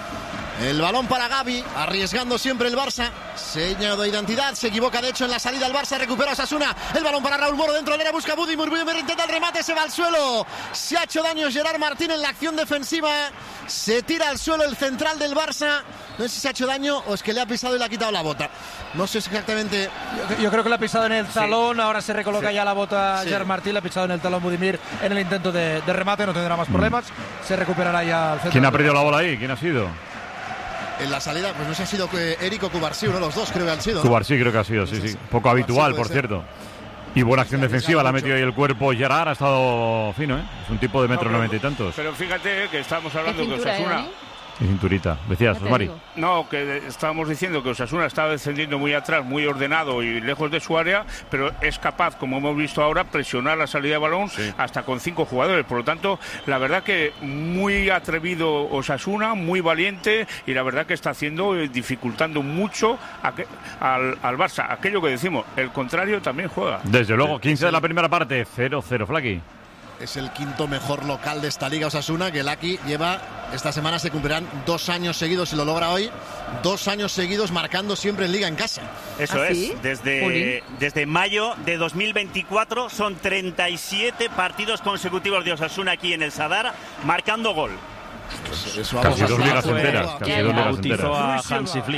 El balón para Gavi, arriesgando siempre el Barça. Seña de identidad, se equivoca de hecho en la salida del Barça, recupera Osasuna. El balón para Raúl Moro dentro del área, busca Budimir, intenta el remate, se va al suelo. Se ha hecho daño Gerard Martín en la acción defensiva. Se tira al suelo el central del Barça. No sé si se ha hecho daño o es que le ha pisado y le ha quitado la bota. No sé exactamente. Yo creo que le ha pisado en el talón, ahora se recoloca ya la bota Gerard Martín, le ha pisado en el talón Budimir en el intento de remate, no tendrá más problemas. Se recuperará ya al centro. ¿Quién ha perdido la bola ahí? ¿Quién ha sido? En la salida, pues no sé si ha sido Eric o Cubarsí, uno de los dos creo que han sido, ¿no? Cubarsí creo que ha sido, sí. Poco habitual, por cierto. Y buena acción defensiva, la ha metido ahí el cuerpo Gerard, ha estado fino, Es un tipo de 1,90 y tantos. Pero fíjate que estamos hablando de Osasuna. Y cinturita. Decías, Mari. No, que estábamos diciendo que Osasuna estaba descendiendo muy atrás, muy ordenado y lejos de su área, pero es capaz, como hemos visto ahora, presionar la salida de balón hasta con 5 jugadores. Por lo tanto, la verdad que muy atrevido Osasuna, muy valiente y la verdad que está haciendo, dificultando mucho al Barça. Aquello que decimos, el contrario también juega. Desde luego, 15 de la primera parte, 0-0, Flaqui. Es el quinto mejor local de esta Liga Osasuna, que Lucky lleva, esta semana se cumplirán 2 años seguidos, si lo logra hoy, 2 años seguidos marcando siempre en Liga en casa. Eso es, desde mayo de 2024 son 37 partidos consecutivos de Osasuna aquí en el Sadar, marcando gol. Eso casi 2 ligas enteras. Bautizó a Hansi Flick.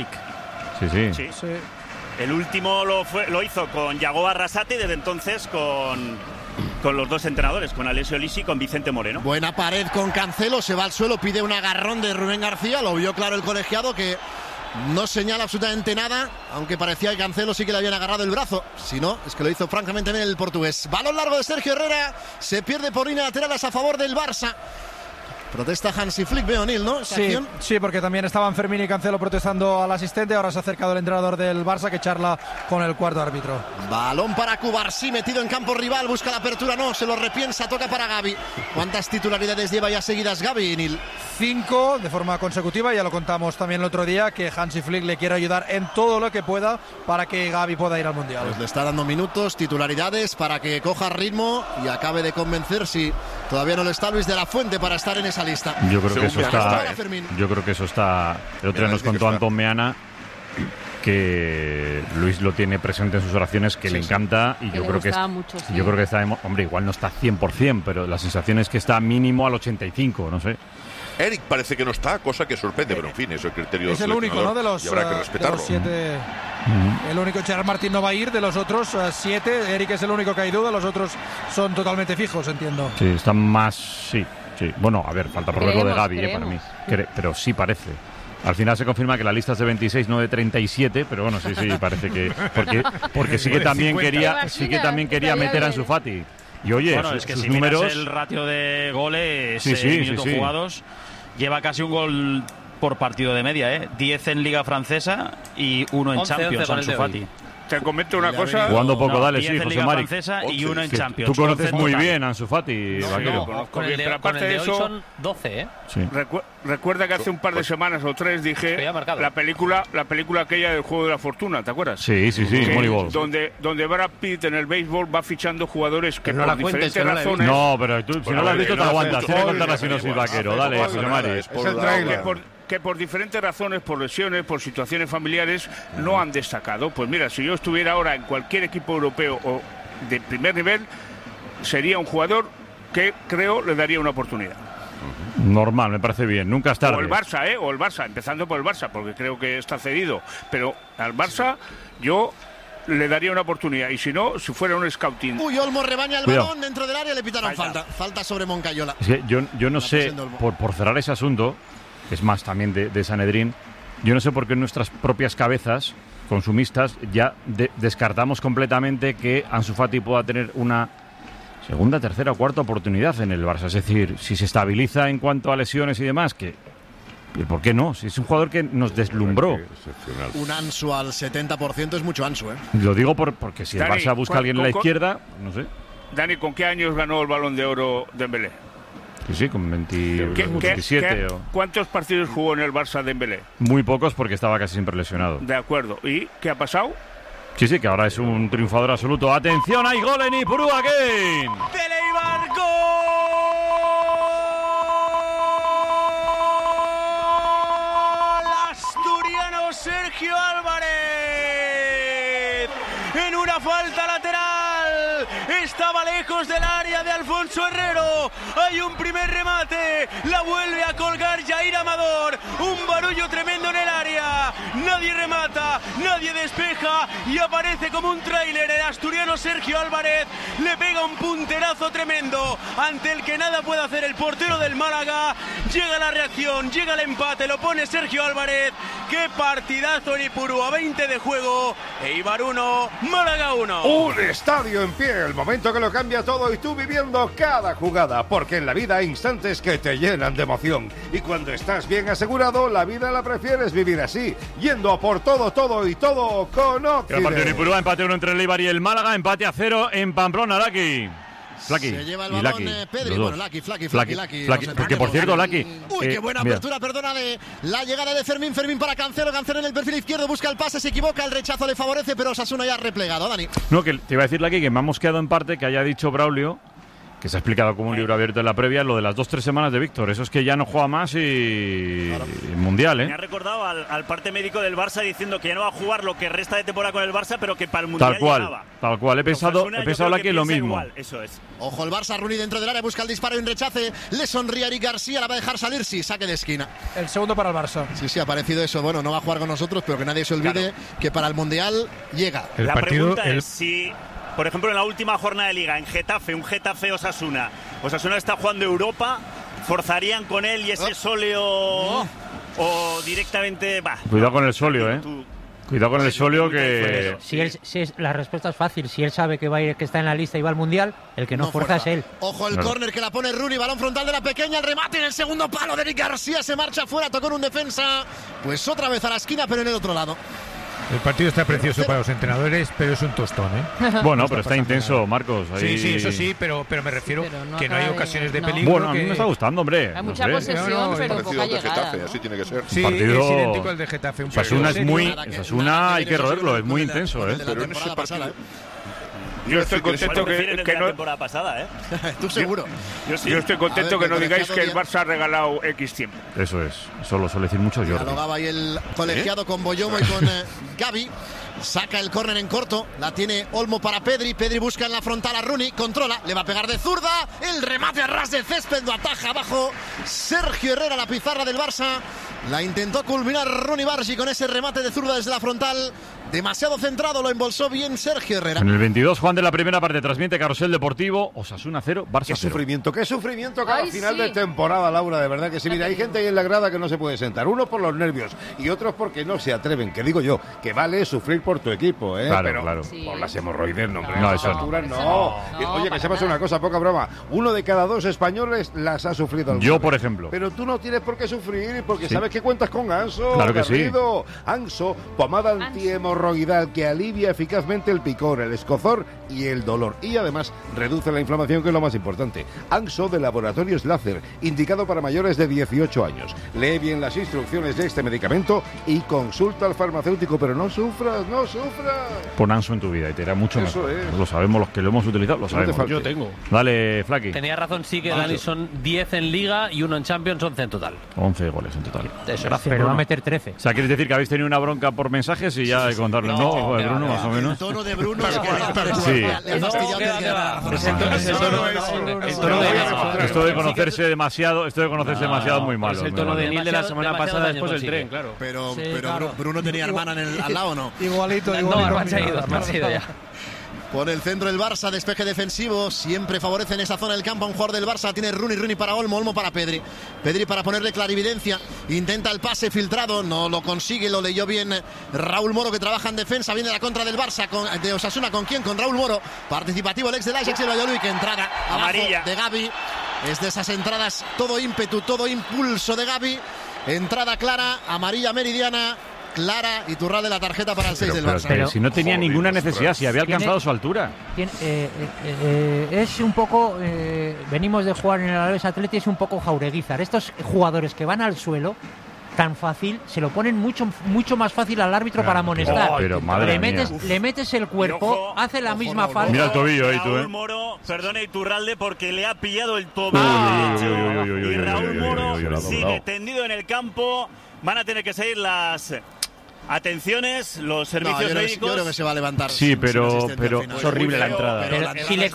Sí. El último lo hizo con Yago Arrasate y desde entonces con con los dos entrenadores, con Alessio Lisi y con Vicente Moreno. Buena pared con Cancelo, se va al suelo, pide un agarrón de Rubén García, lo vio claro el colegiado que no señala absolutamente nada, aunque parecía que Cancelo sí que le habían agarrado el brazo. Si no, es que lo hizo francamente bien el portugués. Balón largo de Sergio Herrera, se pierde por línea laterales a favor del Barça. Protesta Hansi Flick, veo Neil, ¿no? Sí, porque también estaban Fermín y Cancelo protestando al asistente. Ahora se ha acercado el entrenador del Barça que charla con el cuarto árbitro. Balón para Cubarsí, metido en campo rival, busca la apertura, no, se lo repiensa, toca para Gavi. ¿Cuántas titularidades lleva ya seguidas Gavi, Neil? 5 de forma consecutiva, ya lo contamos también el otro día, que Hansi Flick le quiere ayudar en todo lo que pueda para que Gavi pueda ir al Mundial. Pues le está dando minutos, titularidades para que coja ritmo y acabe de convencer si todavía no lo está Luis de la Fuente para estar en esa lista. Yo creo que eso está. El otro día nos contó Antón Meana que Luis lo tiene presente en sus oraciones, que le encanta, y yo creo que está, hombre, igual no está 100%, pero la sensación es que está mínimo al 85, no sé. Eric parece que no está, cosa que sorprende, pero en fin, es el criterio. Es el único, ¿no? De los, y habrá que respetarlo. De los 7. El único, Gerard Martín no va a ir, de los otros 7. Eric es el único que hay duda, los otros son totalmente fijos, entiendo. Sí, están más. Sí. Bueno, a ver, falta por ver lo de Gavi, para mí. Pero sí parece. Al final se confirma que la lista es de 26, no de 37, pero bueno, sí, parece que. Porque sí que también quería meter a Ansu Fati. Y oye, bueno, es que sus si números. Miras el ratio de goles, minutos jugados, lleva casi un gol por partido de media, 10 en Liga Francesa y 1 en Champions, Ansu Fati. Te comento una cosa. Jugando poco, dale, sí, José Mari. Y 1 en Champions. Tú conoces muy bien a Ansu Fati, Vaquero. Con el de hoy son 12, Sí. Recuerda que hace un par de semanas o 3 dije la película aquella del Juego de la Fortuna, ¿te acuerdas? Sí, Moneyball. Donde Brad Pitt en el béisbol va fichando jugadores que por diferentes razones. No, pero tú, si no lo has visto te aguantas. Tienes que contar la sinopsis, Vaquero. Dale, José Mari. Es que por diferentes razones, por lesiones, por situaciones familiares, no han destacado. Pues mira, si yo estuviera ahora en cualquier equipo europeo o de primer nivel, sería un jugador que creo le daría una oportunidad. Normal, me parece bien, nunca es tarde. O el Barça, empezando por el Barça, porque creo que está cedido. Pero al Barça yo le daría una oportunidad, y si no, si fuera un scouting. Uy, Olmo rebaña el balón dentro del área, le pitaron falta sobre Moncayola. Es que yo no sé, por cerrar ese asunto, es más también de Sanedrín, yo no sé por qué en nuestras propias cabezas consumistas ya descartamos completamente que Ansu Fati pueda tener una segunda, tercera o cuarta oportunidad en el Barça. Es decir, si se estabiliza en cuanto a lesiones y demás, ¿por qué no? Si es un jugador que nos deslumbró. Un Ansu al 70% es mucho Ansu, Lo digo porque si el Barça busca a alguien en la izquierda, no sé. Dani, ¿con qué años ganó el Balón de Oro Dembélé? Sí, con 27. ¿Cuántos partidos jugó en el Barça Dembélé? Muy pocos, porque estaba casi siempre lesionado. De acuerdo. ¿Y qué ha pasado? Sí, que ahora es un triunfador absoluto. ¡Atención! ¡Hay gol en Ipurúa! ¡De Leibar! ¡Gol! Asturiano Sergio Álvarez. En una falta lateral. Estaba lejos del área de Alfonso Herrero. Hay un primer remate. La vuelve a colgar Jair Amador. Un barullo tremendo en el área. Nadie remata, nadie despeja y aparece como un tráiler el asturiano Sergio Álvarez. Le pega un punterazo tremendo ante el que nada puede hacer el portero del Málaga. Llega la reacción, llega el empate, lo pone Sergio Álvarez. ¡Qué partidazo en Ipurúa! 20 de juego. Eibar 1, Málaga 1. Un estadio en pie, el momento que lo cambia todo y tú viviendo cada jugada, porque en la vida hay instantes que te llenan de emoción. Y cuando estás bien asegurado, la vida la prefieres vivir así, yendo a por todo y todo con Occident. Partido en Ipurúa, empate 1 entre el Eibar y el Málaga, empate a 0 en Pamplona, Laki. Se lleva el balón Pedri, bueno, Laki. Porque por cierto, Laki. Uy, qué buena apertura, perdona, de la llegada de Fermín para Cancelo en el perfil izquierdo, busca el pase, se equivoca, el rechazo le favorece, pero Osasuna ya ha replegado, Dani. No, que te iba a decir, Laki, que me hemos quedado en parte que haya dicho Braulio, que se ha explicado como un libro abierto en la previa, lo de las 2-3 semanas de Víctor. Eso es que ya no juega más y Mundial, Me ha recordado al parte médico del Barça diciendo que ya no va a jugar lo que resta de temporada con el Barça, pero que para el Mundial Tal cual. He pensado aquí lo mismo. Igual, eso es. Ojo, el Barça, Rooney dentro del área, busca el disparo y un rechace. Le sonríe a Eric García, la va a dejar salir, sí, saque de esquina. El segundo para el Barça. Sí, ha parecido eso. Bueno, no va a jugar con nosotros, pero que nadie se olvide que para el Mundial llega. La pregunta es si por ejemplo, en la última jornada de Liga, en Getafe, un Getafe-Osasuna. Osasuna está jugando Europa, forzarían con él y ese Solio o directamente... Cuidado con el Solio, Cuidado con el Solio que... La respuesta es fácil. Si él sabe que va a ir, que está en la lista y va al Mundial, el que no fuerza es él. Ojo el córner que la pone Rooney, balón frontal de la pequeña, el remate en el segundo palo de Eric García, se marcha fuera, tocó en un defensa, pues otra vez a la esquina, pero en el otro lado. El partido está precioso para los entrenadores, pero es un tostón, Bueno, pero está intenso, Marcos. Ahí... Sí, eso sí, pero me refiero que no hay ocasiones de peligro. Bueno, a mí me está gustando, hombre. Hay mucha posesión, pero poca llegada. Getafe, así tiene que ser. Sí, partido... es idéntico al de Getafe. Osasuna hay que roerlo, es muy intenso, Pero en ese partido... Yo estoy contento que no... la temporada pasada, Tú seguro. Yo estoy contento que no digáis que el Barça ha regalado X tiempo. Eso es. Eso lo suele decir mucho Jordi. Dialogaba ahí el colegiado con Boyomo y con Gavi. Saca el córner en corto. La tiene Olmo para Pedri. Pedri busca en la frontal a Rooney. Controla. Le va a pegar de zurda. El remate a ras de césped. Lo ataja abajo Sergio Herrera, la pizarra del Barça. La intentó culminar Rooney Bargi con ese remate de zurda desde la frontal. Demasiado centrado, lo embolsó bien Sergio Herrera. En el 22, Juan de la primera parte, transmite Carrusel Deportivo, Osasuna 0, Barça 0. Qué sufrimiento cada final de temporada, Laura, de verdad que sí. Mira, hay gente ahí en la grada que no se puede sentar. Unos por los nervios y otros porque no se atreven. Que digo yo, que vale sufrir por tu equipo, Claro. Por las hemorroides, no, hombre. No, eso no. No. Oye, que sepas una cosa, poca broma. 1 de cada 2 españoles las ha sufrido. Yo, por ejemplo. Pero tú no tienes por qué sufrir porque sabes que cuentas con Anso. Claro que Garrido. Anso, pomada antihemorroidal que alivia eficazmente el picor, el escozor y el dolor. Y además reduce la inflamación, que es lo más importante. Anso de Laboratorios Láser, indicado para mayores de 18 años. Lee bien las instrucciones de este medicamento y consulta al farmacéutico, pero no sufras. Pon Anso en tu vida y te irá mucho mejor. Eso es. Lo sabemos, los que lo hemos utilizado, lo sabemos. Yo tengo. Dale, Flaky. Tenía razón, sí, que Dani son 10 en Liga y 1 en Champions, 11 en total. 11 goles en total. Gracias, pero va a meter 13. O sea, ¿quieres decir que habéis tenido una bronca por mensajes y ya de contarlo? No, Bruno, más o menos. El tono de Bruno es que Esto de conocerse demasiado muy malo. Es el tono de Nil de la semana pasada después del tren, claro. Pero Bruno tenía hermana al lado, ¿no? Igualito. No, se ha ido ya. Por el centro el Barça, despeje defensivo, siempre favorece en esa zona del campo a un jugador del Barça. Tiene Rooney para Olmo para Pedri para ponerle clarividencia, intenta el pase filtrado, no lo consigue, lo leyó bien Raúl Moro, que trabaja en defensa. Viene la contra del Barça, de Osasuna, ¿con quién? Con Raúl Moro, participativo el ex del Ajax y el Valladolid, que entrada amarilla de Gavi, es de esas entradas, todo ímpetu, todo impulso de Gavi, entrada clara, amarilla meridiana, clara, y Iturralde la tarjeta para el 6 del Barça. Pero si no tenía ninguna necesidad, si había alcanzado su altura. Es un poco, venimos de jugar en el Alavés Atleti, es un poco Jaureguizar. Estos jugadores que van al suelo tan fácil, se lo ponen mucho más fácil al árbitro para amonestar. Pero madre mía. Le metes el cuerpo, hace la misma falta. Mira el tobillo ahí, tú, Raúl Moro, perdone Iturralde, porque le ha pillado el tobillo. Y Raúl Moro sigue tendido en el campo. Van a tener que seguir las atenciones, los servicios médicos. Yo creo que se va a levantar. Sí, pero es horrible la entrada. Pero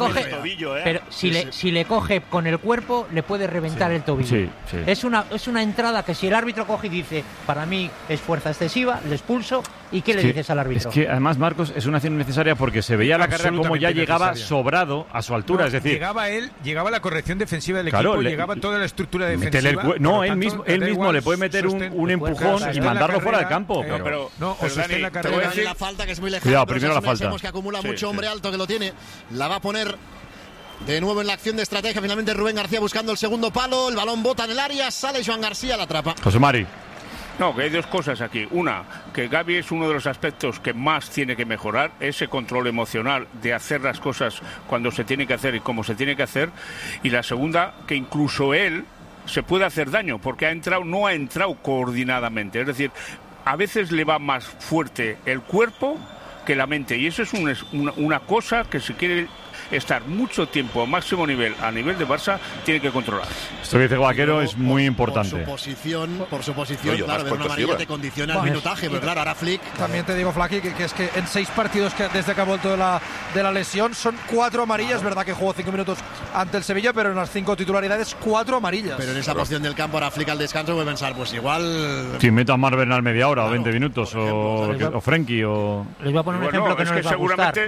si le coge con el cuerpo, le puede reventar el tobillo. Sí. Es una entrada que si el árbitro coge y dice, para mí es fuerza excesiva, le expulso. ¿Y qué le dices al árbitro? Es que además, Marcos, es una acción innecesaria porque se veía la carrera como ya llegaba sobrado a su altura. Es decir, llegaba la corrección defensiva del equipo, llegaba toda la estructura defensiva. Él mismo le puede meter un empujón y mandarlo fuera del campo. Pero Dani, la falta, que es muy lejana. Cuidado, primero la falta. Sabemos que acumula mucho hombre alto que lo tiene. La va a poner de nuevo en la acción de estrategia. Finalmente Rubén García buscando el segundo palo. El balón bota en el área. Sale Joan García, la atrapa. José Mari. No, que hay dos cosas aquí. Una, que Gavi es uno de los aspectos que más tiene que mejorar, ese control emocional de hacer las cosas cuando se tiene que hacer y cómo se tiene que hacer. Y la segunda, que incluso él se puede hacer daño porque no ha entrado coordinadamente. Es decir, a veces le va más fuerte el cuerpo que la mente, y eso es una cosa que si quiere estar mucho tiempo a máximo nivel, a nivel de Barça, tiene que controlar. Esto que dice Vaquero es muy importante. Por su posición, claro, ver una amarilla te condiciona el minutaje, pero claro, ahora Flick... También te digo, Flaky, que es que en 6 partidos desde que ha vuelto de la lesión, son 4 amarillas, verdad que jugó 5 minutos ante el Sevilla, pero en las 5 titularidades, 4 amarillas. Pero en esa posición del campo, ahora Flick al descanso puede pensar, pues igual... Si meto a Marc Bernal media hora o 20 minutos, o Frenkie, o... Les voy a poner un ejemplo que no les va a gustar.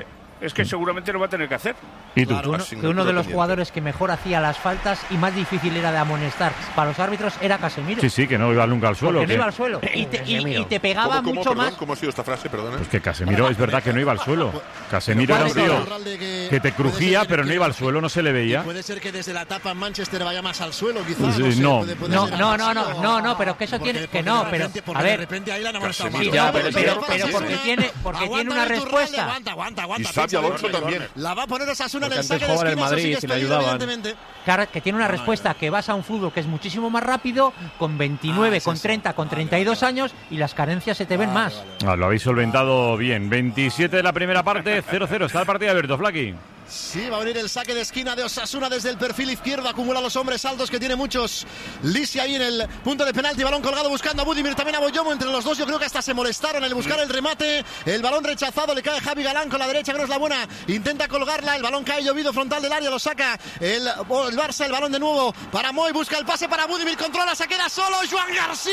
es que seguramente lo va a tener que hacer. ¿Y tú? Que uno de los jugadores que mejor hacía las faltas y más difícil era de amonestar para los árbitros era Casemiro. Sí, que no iba nunca al suelo. Que no iba al suelo. Y te pegaba mucho más. ¿Cómo ha sido esta frase? Perdona. Pues que Casemiro es verdad que no iba al suelo. Casemiro era un tío que te crujía, pero no iba al suelo, no se le veía. Puede ser que desde la etapa en Manchester vaya más al suelo, quizás. No, pero que eso tiene que no, pero a ver, de repente ahí la han amonestado más. Pero porque tiene una respuesta. Aguanta. Y Xabi Alonso también. La va a poner Osasuna en el Porque saque de antes esquina, jugaba en el eso sí que Madrid es y le pedido, ayudaban. evidentemente. Claro, que tiene una respuesta que vas a un fútbol que es muchísimo más rápido, con 29, con 30, con 32 años, y las carencias se te ven más. Lo habéis solventado bien. 27 de la primera parte, 0-0. Está el partido abierto, Flaki. Sí, va a venir el saque de esquina de Osasuna desde el perfil izquierdo. Acumula los hombres altos que tiene muchos. Lisi ahí en el punto de penalti. Balón colgado buscando a Budimir. También a Boyomo. Entre los dos yo creo que hasta se molestaron en el buscar el remate. El balón rechazado. Le cae Javi Galán con la derecha, que no es la buena. Intenta colgarla. El balón cae llovido frontal del área. Lo saca el Barça. El balón de nuevo para Moy. Busca el pase para Budimir. Controla. Se queda solo Joan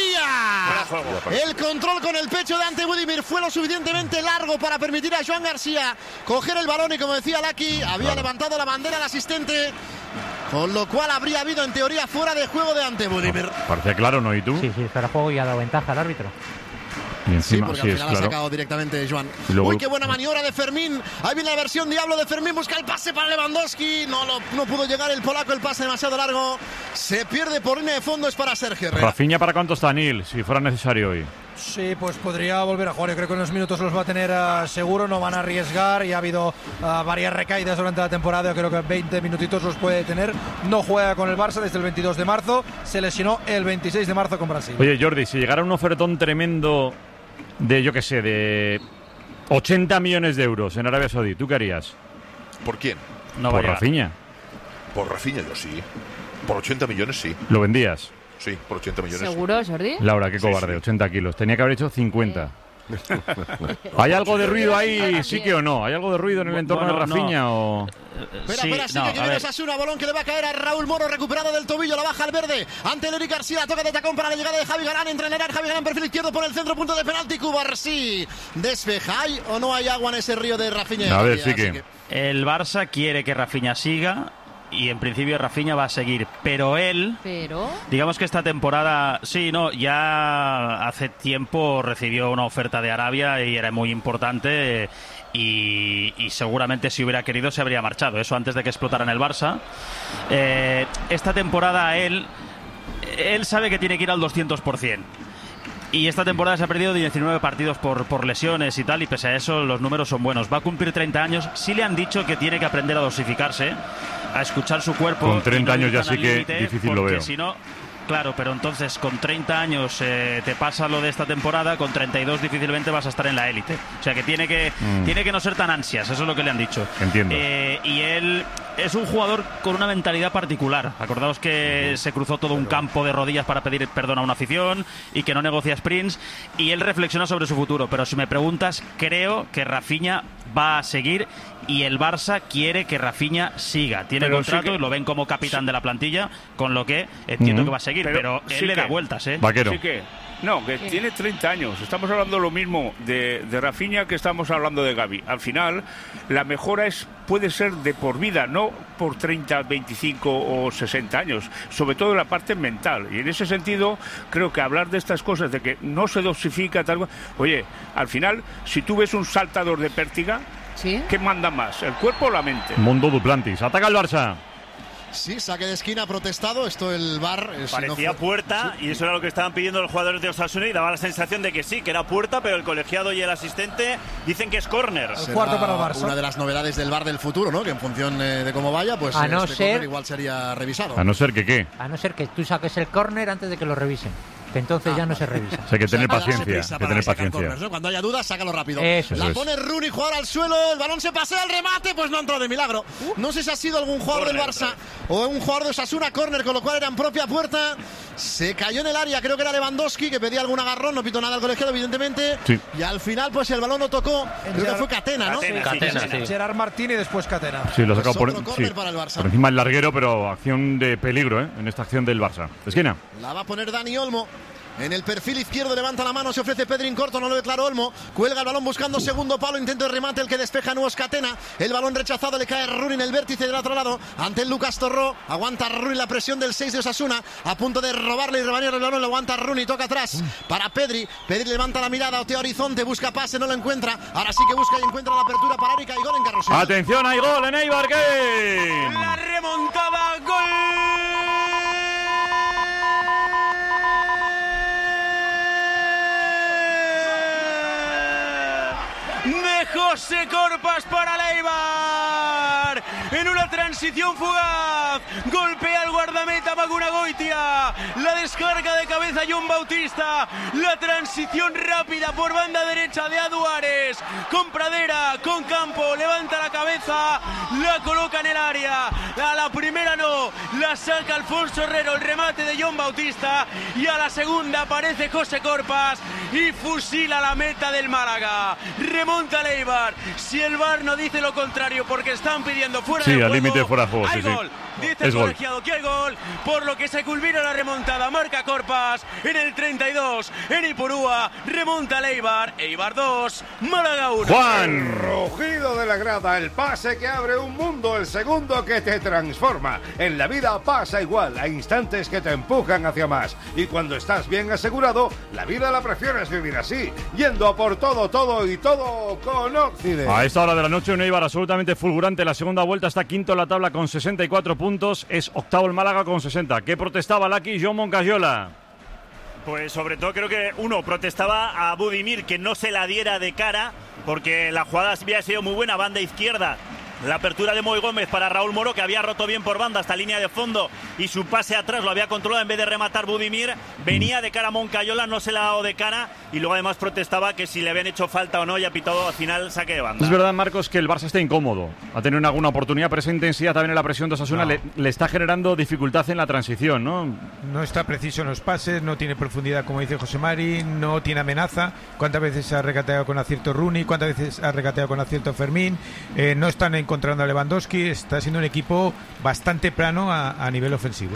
García. El control con el pecho de ante Budimir fue lo suficientemente largo para permitir a Joan García coger el balón. Y como decía Laki, había levantado la bandera el asistente, con lo cual habría habido en teoría fuera de juego de ante Budimir. Parece claro, ¿no? ¿Y tú? Sí, fuera de juego y ha dado ventaja al árbitro. Y encima, porque sí, al final es claro. ha sacado directamente Joan. Luego... Uy, qué buena maniobra de Fermín. Ahí viene la versión diablo de Fermín. Busca el pase para Lewandowski. No pudo llegar el polaco. El pase demasiado largo. Se pierde por línea de fondo. Es para Sergio Herrera. Rafinha, ¿para cuánto está Nil? Si fuera necesario hoy. Sí, pues podría volver a jugar. Yo creo que unos minutos los va a tener seguro. No van a arriesgar. Y ha habido varias recaídas durante la temporada. Yo creo que 20 minutitos los puede tener. No juega con el Barça desde el 22 de marzo. Se lesionó el 26 de marzo con Brasil. Oye, Jordi, si llegara un ofertón tremendo de, yo qué sé, de 80 millones de euros en Arabia Saudí, ¿tú qué harías? ¿Por quién? Por Rafinha. Por Rafinha yo sí. Por 80 millones sí. ¿Lo vendías? Sí, por 80 millones. ¿Seguro, Jordi? Laura, qué cobarde, 80 kilos. Tenía que haber hecho 50. ¿Hay algo de ruido ahí, sí que o no? ¿Hay algo de ruido en el entorno de Rafinha o...? Espera, que viene Osasuna, balón que le va a caer a Raúl Moro, recuperado del tobillo, la baja al verde, ante Eric García, toca de tacón para la llegada de Javi Galán, entra en el área, Javi Galán, perfil izquierdo por el centro, punto de penalti, Cubarsí, despeja, ¿hay o no hay agua en ese río de Rafinha? A ver, sí que... El Barça quiere que Rafinha siga, y en principio Rafinha va a seguir, pero él, digamos que esta temporada, ya hace tiempo recibió una oferta de Arabia y era muy importante, y seguramente si hubiera querido se habría marchado, eso antes de que explotara en el Barça. Esta temporada él sabe que tiene que ir al 200%. Y esta temporada se ha perdido 19 partidos por lesiones y tal, y pese a eso los números son buenos. Va a cumplir 30 años. Sí le han dicho que tiene que aprender a dosificarse, a escuchar su cuerpo. Con 30 años ya sí que difícil lo veo. Si no, claro, pero entonces con 30 años te pasa lo de esta temporada, con 32 difícilmente vas a estar en la élite. O sea que tiene que no ser tan ansias, eso es lo que le han dicho. Entiendo. Y él es un jugador con una mentalidad particular. Acordaos que se cruzó todo un campo de rodillas para pedir perdón a una afición y que no negocia sprints, y él reflexiona sobre su futuro. Pero si me preguntas, creo que Rafinha va a seguir y el Barça quiere que Rafinha siga. Tiene contrato y lo ven como capitán de la plantilla, con lo que entiendo que va a seguir, pero él le da vueltas, Vaquero. Sí que tiene 30 años. Estamos hablando lo mismo de Rafinha que estamos hablando de Gavi. Al final, la mejora puede ser de por vida, no por 30, 25 o 60 años, sobre todo en la parte mental. Y en ese sentido, creo que hablar de estas cosas, de que no se dosifica tal... Oye, al final, si tú ves un saltador de pértiga, ¿qué manda más, el cuerpo o la mente? Mundo Duplantis. Ataca el Barça. Sí, saque de esquina protestado. Esto el VAR parecía puerta, y eso era lo que estaban pidiendo los jugadores de Osasuna, y daba la sensación de que sí, que era puerta, pero el colegiado y el asistente dicen que es córner. El cuarto para el Barça. Una de las novedades del VAR del futuro, ¿no? Que en función de cómo vaya, pues córner igual sería revisado. A no ser que ¿qué? A no ser que tú saques el córner antes de que lo revisen, que entonces ya no se revisa. O sea, que tener paciencia. Corners, ¿no? Cuando haya dudas, sácalo rápido. Pone Rooney, jugador al suelo, el balón se pasea, el remate, pues no ha entrado de milagro. No sé si ha sido algún jugador del Barça o un jugador de Osasuna, córner, con lo cual era en propia puerta. Se cayó en el área, creo que era Lewandowski, que pedía algún agarrón, no pitó nada al colegiado, evidentemente. Sí. Y al final, pues el balón lo tocó, creo que fue Catena, ¿no? Catena. Gerard Martín y después Catena. Sí, lo sacó por para el Barça. Por encima del larguero, pero acción de peligro, en esta acción del Barça. Esquina. La va a poner Dani Olmo. En el perfil izquierdo levanta la mano, se ofrece Pedrín corto, no lo ve claro Olmo. Cuelga el balón buscando segundo palo, intento de remate, el que despeja Nuevos Catena. El balón rechazado, le cae Runi en el vértice del otro lado. Ante el Lucas Torró, aguanta Runi la presión del 6 de Osasuna. A punto de robarle y rebañar el balón, lo aguanta Runi, toca atrás para Pedri. Pedri levanta la mirada, otea horizonte, busca pase, no lo encuentra. Ahora sí que busca y encuentra la apertura para Arica y gol en Carrusel. Atención, hay gol en Eibar. La remontada, gol de José Corpas para el Eibar. En una transición fugaz, golpea al guardameta Maguna Goitia, la descarga de cabeza John Bautista, la transición rápida por banda derecha de Aduares, con Pradera, con Campo, levanta la cabeza, la coloca en el área, a la primera no, la saca Alfonso Herrero, el remate de John Bautista, y a la segunda aparece José Corpas y fusila la meta del Málaga. Remonta el Eibar, si el VAR no dice lo contrario porque están pidiendo fuera de juego, al límite fuera de juego, hay gol. Dice el colegiado que hay gol, por lo que se culmina la remontada. Marca Corpas en el 32 en Ipurúa, remonta el Eibar, Eibar 2, Málaga 1. Juan, rugido de la grada, el pase que abre un mundo, el segundo que te transforma. En la vida pasa igual, hay instantes que te empujan hacia más, y cuando estás bien asegurado, la vida la prefieres vivir así, yendo a por todo, todo y todo con Occident. A esta hora de la noche un Eibar absolutamente fulgurante. La segunda vuelta está quinto en la tabla con 64 puntos, es octavo el Málaga con 60. ¿Qué protestaba Laki John Moncayola? Pues sobre todo creo que uno protestaba a Budimir que no se la diera de cara, porque la jugada había sido muy buena, banda izquierda. La apertura de Moy Gómez para Raúl Moro, que había roto bien por banda hasta línea de fondo, y su pase atrás lo había controlado en vez de rematar Budimir. Venía de cara a Moncayola, no se la ha dado de cara, y luego además protestaba que si le habían hecho falta o no, y ha pitado al final saque de banda. Es verdad, Marcos, que el Barça está incómodo. Ha tenido alguna oportunidad, pero esa intensidad también en la presión de Osasuna le está generando dificultad en la transición, ¿no? No está preciso en los pases, no tiene profundidad, como dice José Mari, no tiene amenaza. ¿Cuántas veces ha regateado con acierto Rooney? ¿Cuántas veces ha regateado con acierto Fermín? No están encontrando a Lewandowski. Está siendo un equipo bastante plano a nivel ofensivo.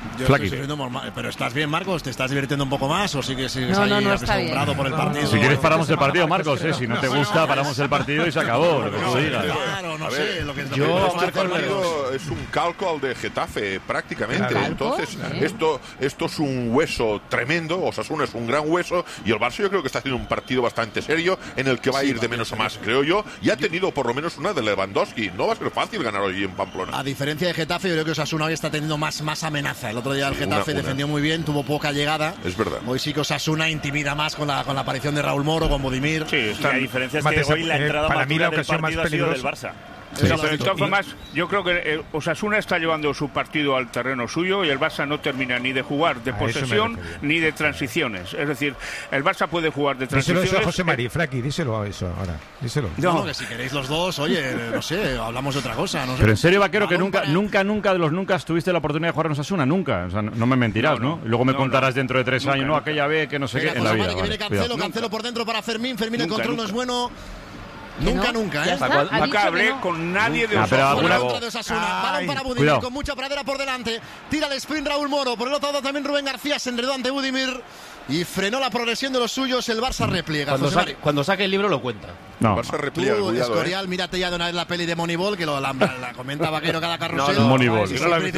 Pero ¿estás bien, Marcos? ¿Te estás divirtiendo un poco más o sigues ahí asombrado por el partido? Si quieres paramos el partido, Marcos, si no te gusta paramos el partido y se acabó, lo que tú digas. Claro, no sé, lo que este partido es un calco al de Getafe prácticamente. Entonces, esto es un hueso tremendo, Osasuna es un gran hueso, y el Barça yo creo que está haciendo un partido bastante serio en el que va a ir de menos a más, creo yo, y ha tenido por lo menos una de Lewandowski. No va a ser fácil ganar hoy en Pamplona. A diferencia de Getafe, yo creo que Osasuna hoy está teniendo más amenaza. El otro día el Getafe defendió muy bien, tuvo poca llegada. Es verdad. Hoy sí que Osasuna intimida más con la aparición de Raúl Moro, con Budimir. Sí, la diferencia es que hoy la entrada para más mí la del ocasión partido más ha sido del peligrosa. Barça. Sí, pero de todas formas, yo creo que Osasuna está llevando su partido al terreno suyo y el Barça no termina ni de jugar de posesión ni de transiciones. Es decir, el Barça puede jugar de transiciones. Díselo eso a José Mari, Fraki, díselo a eso ahora. Díselo. No, que si queréis los dos, oye, no sé, hablamos de otra cosa. No sé. Pero en serio, Vaquero, que nunca de los nunca tuviste la oportunidad de jugar en Osasuna, nunca. O sea, no me mentirás, ¿no? Y luego me contarás dentro de 3 años, aquella vez que no sé qué en la vida. Que viene Cancelo por dentro para Fermín, el control no es bueno. Nunca, ¿eh? Nunca hablé con nadie de Osasuna. Balón para Budimir, con mucha pradera por delante. Tira el sprint Raúl Moro. Por el otro lado también Rubén García se enredó ante Budimir y frenó la progresión de los suyos. El Barça repliega. Cuando saque el libro lo cuenta. No. El Barça repliega. Escorial, mírate ya de una vez la peli de Moneyball, que la comenta Vaquero cada carrusel. Moneyball.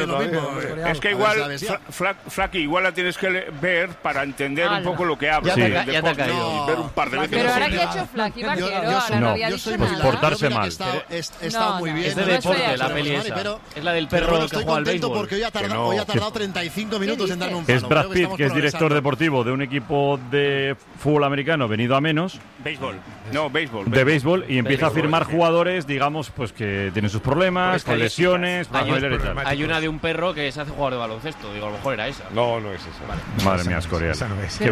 Es que igual, Flaky, igual la tienes que ver para entender un poco lo que habla. Ya te ha caído. Ver un par de veces. Pero ahora que ha hecho Flaky, Vaquero, yo soy pues portarse mal. Está muy bien. Es de deporte la peli esa. Es la del perro que juega al béisbol. Estoy contento porque hoy ha tardado 35 minutos en darme un palo. Es Brad Pitt, que es director deportivo de un equipo de fútbol americano venido a menos. Béisbol. De béisbol, y empieza a firmar jugadores, digamos, pues que tienen sus problemas, con lesiones, Hay una de un perro que se hace jugador de baloncesto. Digo, a lo mejor era esa. No es esa. Madre mía, Escorial. Esa no es.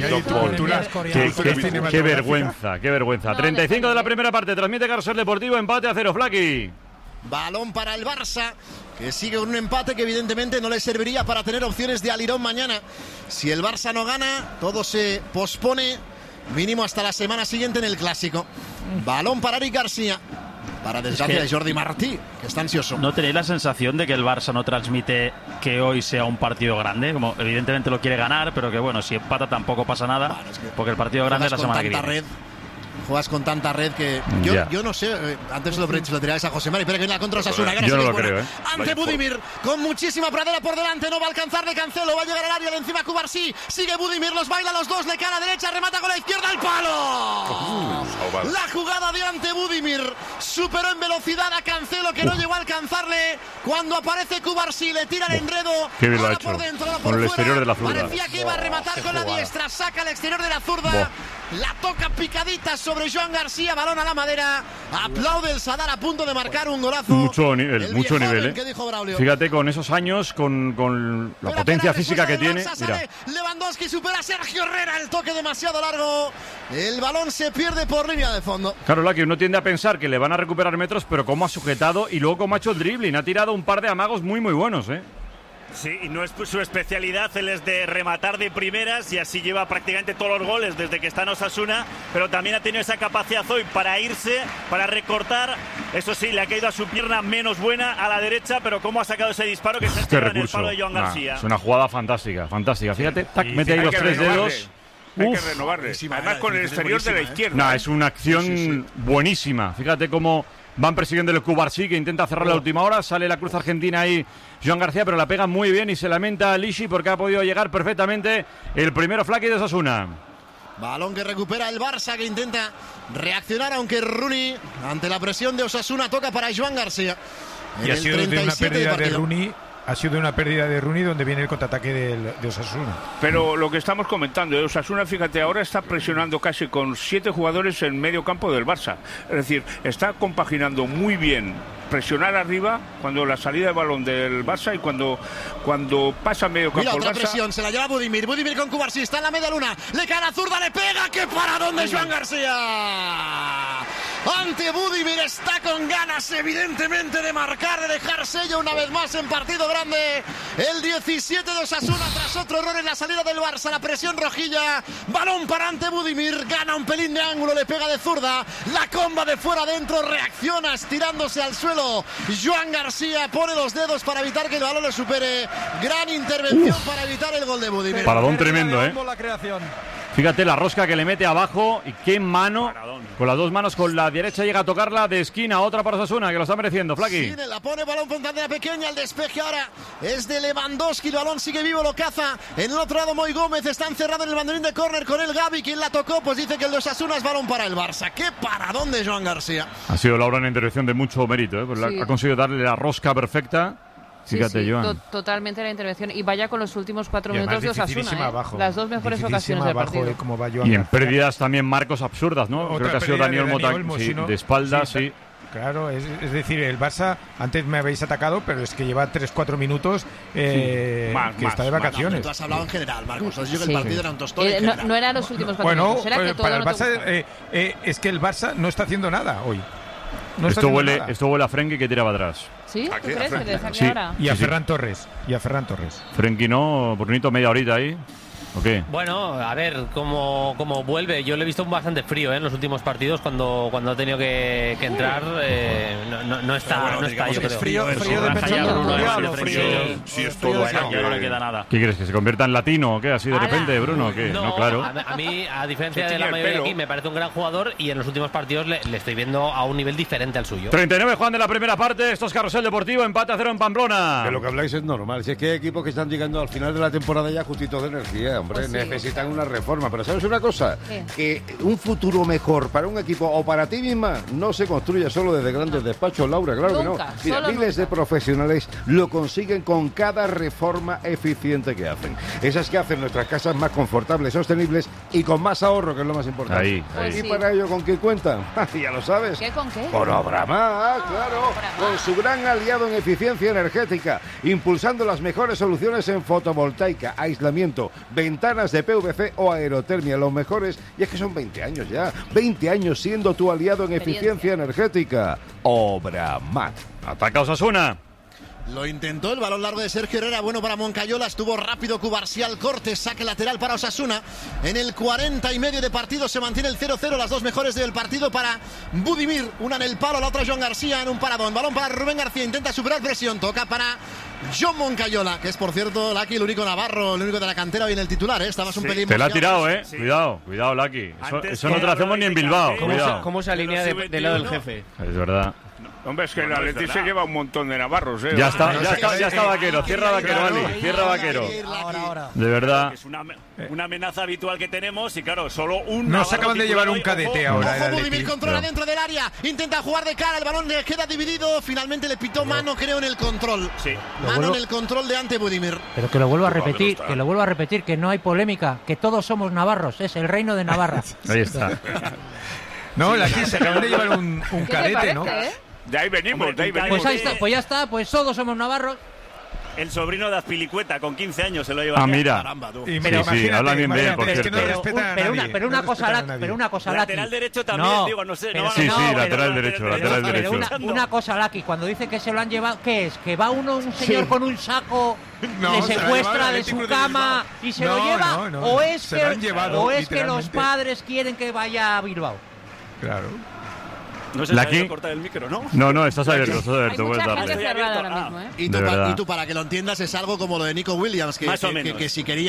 Qué vergüenza. 35 de la primera parte, transmite Carrusel Deportivo, empate a 0, Flaky. Balón para el Barça, que sigue con un empate que evidentemente no le serviría para tener opciones de alirón mañana. Si el Barça no gana, todo se pospone mínimo hasta la semana siguiente en el Clásico. Balón para Eric García. para desgracia de Jordi Martí, que está ansioso. ¿No tenéis la sensación de que el Barça no transmite que hoy sea un partido grande? Como evidentemente lo quiere ganar, pero que bueno, si empata tampoco pasa nada, porque el partido grande es la semana que viene. Juegas con tanta red que yo no sé, antes lo tiráis a José Mari, pero que viene la contra Osasuna. Yo no lo creo, Ante Budimir, con muchísima pradera por delante, no va a alcanzarle Cancelo, va a llegar al área, de encima Cubarsí, sigue Budimir, los baila los dos, de cara derecha, remata con la izquierda, al palo. La jugada de Ante Budimir superó en velocidad a Cancelo, que no llegó a alcanzarle. Cuando aparece Cubarsí, le tira el enredo. Qué bien lo ha hecho, por dentro, por el exterior de la zurda. Parecía que iba a rematar con la diestra, saca al exterior de la zurda. La toca picadita sobre Joan García, balón a la madera. Aplaude el Sadar a punto de marcar un golazo. Mucho nivel. ¿Qué dijo Braulio? Fíjate, con esos años, con la potencia física que tiene. Mira. Lewandowski supera a Sergio Herrera, el toque demasiado largo. El balón se pierde por línea de fondo. Claro, Laki, uno tiende a pensar que le van a recuperar metros, pero cómo ha sujetado y luego cómo ha hecho el dribbling. Ha tirado un par de amagos muy buenos, Sí, y no es su especialidad, él es de rematar de primeras y así lleva prácticamente todos los goles desde que está en Osasuna, pero también ha tenido esa capacidad hoy para irse, para recortar. Eso sí, le ha caído a su pierna menos buena a la derecha, pero cómo ha sacado ese disparo que se ha en el palo de Joan García. Es una jugada fantástica. Fíjate, mete ahí los 3 dedos. Hay que renovarle, además con el exterior de la izquierda. Es una acción buenísima. Fíjate cómo van persiguiendo el Cubarsí, que intenta cerrar la última hora. Sale la cruz argentina ahí Joan García, pero la pega muy bien y se lamenta Lishi porque ha podido llegar perfectamente el primero Flaqui de Osasuna. Balón que recupera el Barça, que intenta reaccionar, aunque Rooney, ante la presión de Osasuna, toca para Joan García. Y ha sido de una pérdida de Rooney. Ha sido una pérdida de Rooney donde viene el contraataque de Osasuna. Pero lo que estamos comentando, Osasuna, fíjate, ahora está presionando casi con 7 jugadores en medio campo del Barça. Es decir, está compaginando muy bien presionar arriba cuando la salida de balón del Barça y cuando pasa medio campo. Mira, otra el Barça. Presión, se la lleva Budimir con Cubarsí, está en la media luna, le cae a la zurda, le pega, ¡qué paradón de Joan García! Ante Budimir, está con ganas evidentemente de marcar, de dejar sello una vez más en partido grande. El 17 de Osasuna tras otro error en la salida del Barça, la presión rojilla, balón para Ante Budimir, gana un pelín de ángulo, le pega de zurda, la comba de fuera adentro, reacciona estirándose al suelo. Joan García pone los dedos para evitar que el balón le supere. Gran intervención para evitar el gol de Budimir. Paradón tremendo, La creación. Fíjate la rosca que le mete abajo y qué mano. Con las dos manos, con la derecha llega a tocarla de esquina. Otra para Osasuna, que lo está mereciendo, Flaqui. Sí, la pone balón Fontana pequeña. El despeje ahora es de Lewandowski. El balón sigue vivo, lo caza. En el otro lado, Moy Gómez está encerrado en el banderín de córner con el Gavi. Quien la tocó, pues dice que el de Osasuna es balón para el Barça. Qué paradón de Joan García. Ha sido Laura una intervención de mucho mérito, pues sí. Ha conseguido darle la rosca perfecta. Fíjate, Joan. Totalmente la intervención. Y vaya con los últimos 4 minutos de Osasuna. Abajo. Las dos mejores ocasiones del partido. Y en pérdidas también marcos absurdas, ¿no? Creo que ha sido Daniel Mota, sí, de espaldas, sí. Claro, es decir, el Barça, antes me habéis atacado, pero es que lleva 3-4 minutos que está de vacaciones. Tú has hablado en general, Marcos. Has dicho que el partido era un tostón. No eran los últimos 4 minutos. Era que todo para el Barça, es que el Barça no está haciendo nada hoy. Esto huele a Frenkie que tiraba atrás. ¿Sí? ¿Tú crees que te saque ahora? Y a Ferran Torres. Frenkie no, Brunito media horita ahí. ¿O qué? Bueno, a ver cómo vuelve. Yo lo he visto bastante frío en los últimos partidos cuando ha tenido que entrar. No está, yo creo. Frío de Sí, es todo. Ya no le queda nada. ¿Qué crees? ¿Que se convierta en latino o qué? ¿Así de repente, Bruno? ¿Qué? No, claro. A mí, a diferencia de la mayoría de aquí, me parece un gran jugador y en los últimos partidos le estoy viendo a un nivel diferente al suyo. 39, Juan, de la primera parte. Esto es Carrusel Deportivo, empate a 0 en Pamplona. Que lo que habláis es normal. Si es que hay equipos que están llegando al final de la temporada ya justitos de energía. Hombre, necesitan una reforma. Pero ¿sabes una cosa? Que un futuro mejor para un equipo o para ti misma no se construye solo desde grandes despachos, Laura, claro que no. Mira, miles de profesionales lo consiguen con cada reforma eficiente que hacen. Esas que hacen nuestras casas más confortables, sostenibles y con más ahorro, que es lo más importante. Ahí. ¿Y para ello con qué cuentan? Ya lo sabes. ¿Qué con qué? Con Obramar, claro. Con su gran aliado en eficiencia energética, impulsando las mejores soluciones en fotovoltaica, aislamiento, ventanas de PVC o aerotermia, los mejores, y es que son 20 años ya, 20 años siendo tu aliado en eficiencia energética. Obramat. Ataca Osasuna. Lo intentó, el balón largo de Sergio Herrera, bueno para Moncayola, estuvo rápido Cubarsial, corte, saque lateral para Osasuna. En el 40 y medio de partido se mantiene el 0-0, las dos mejores del partido para Budimir, una en el palo, la otra John García en un paradón. Balón para Rubén García, intenta superar presión, toca para John Moncayola, que es por cierto, Laki, el único navarro, el único de la cantera hoy en el titular, ¿eh? Estabas un pelín... Te la ha tirado, ¿eh? Sí. Cuidado, Laki. Eso no te lo hacemos ni en Bilbao. ¿Cómo se alinea del lado del jefe? Es verdad. Hombre, es que el Atleti se lleva un montón de navarros, ¿eh? Ya está Vaquero, cierra Vaquero, Ali, cierra Vaquero. Ahora. De verdad. Es una amenaza habitual que tenemos y claro, solo un... Nos acaban de llevar un cadete ahora. Ojo, Budimir controla dentro del área, intenta jugar de cara, el balón le queda dividido, finalmente le pitó mano, creo, en el control. Sí. Mano en el control de ante Budimir. Pero que lo vuelvo a repetir, que no hay polémica, que todos somos navarros, es el reino de Navarra. Ahí está. No, aquí se acaban de llevar un cadete, ¿no? De ahí venimos, Pues ahí está, pues ya está, pues todos somos navarros. El sobrino de Azpilicueta, con 15 años, se lo lleva. Ah, mira. Caramba, tú. Sí, habla bien de él, por cierto. Pero una cosa, lateral derecho también, no, digo, no sé. Pero, no, sí, no, lateral derecho. Pero una cosa, Laki, cuando dice que se lo han llevado, ¿qué es? ¿Que va un señor con un saco, le secuestra de su cama y se lo lleva? ¿O es que los padres quieren que vaya a Bilbao? Claro. No se sabe cortar el micro, ¿no? No, estás abierto. Hay mucha gente cerrada ahora mismo, ¿eh? Y tú, para que lo entiendas, es algo como lo de Nico Williams, que si quería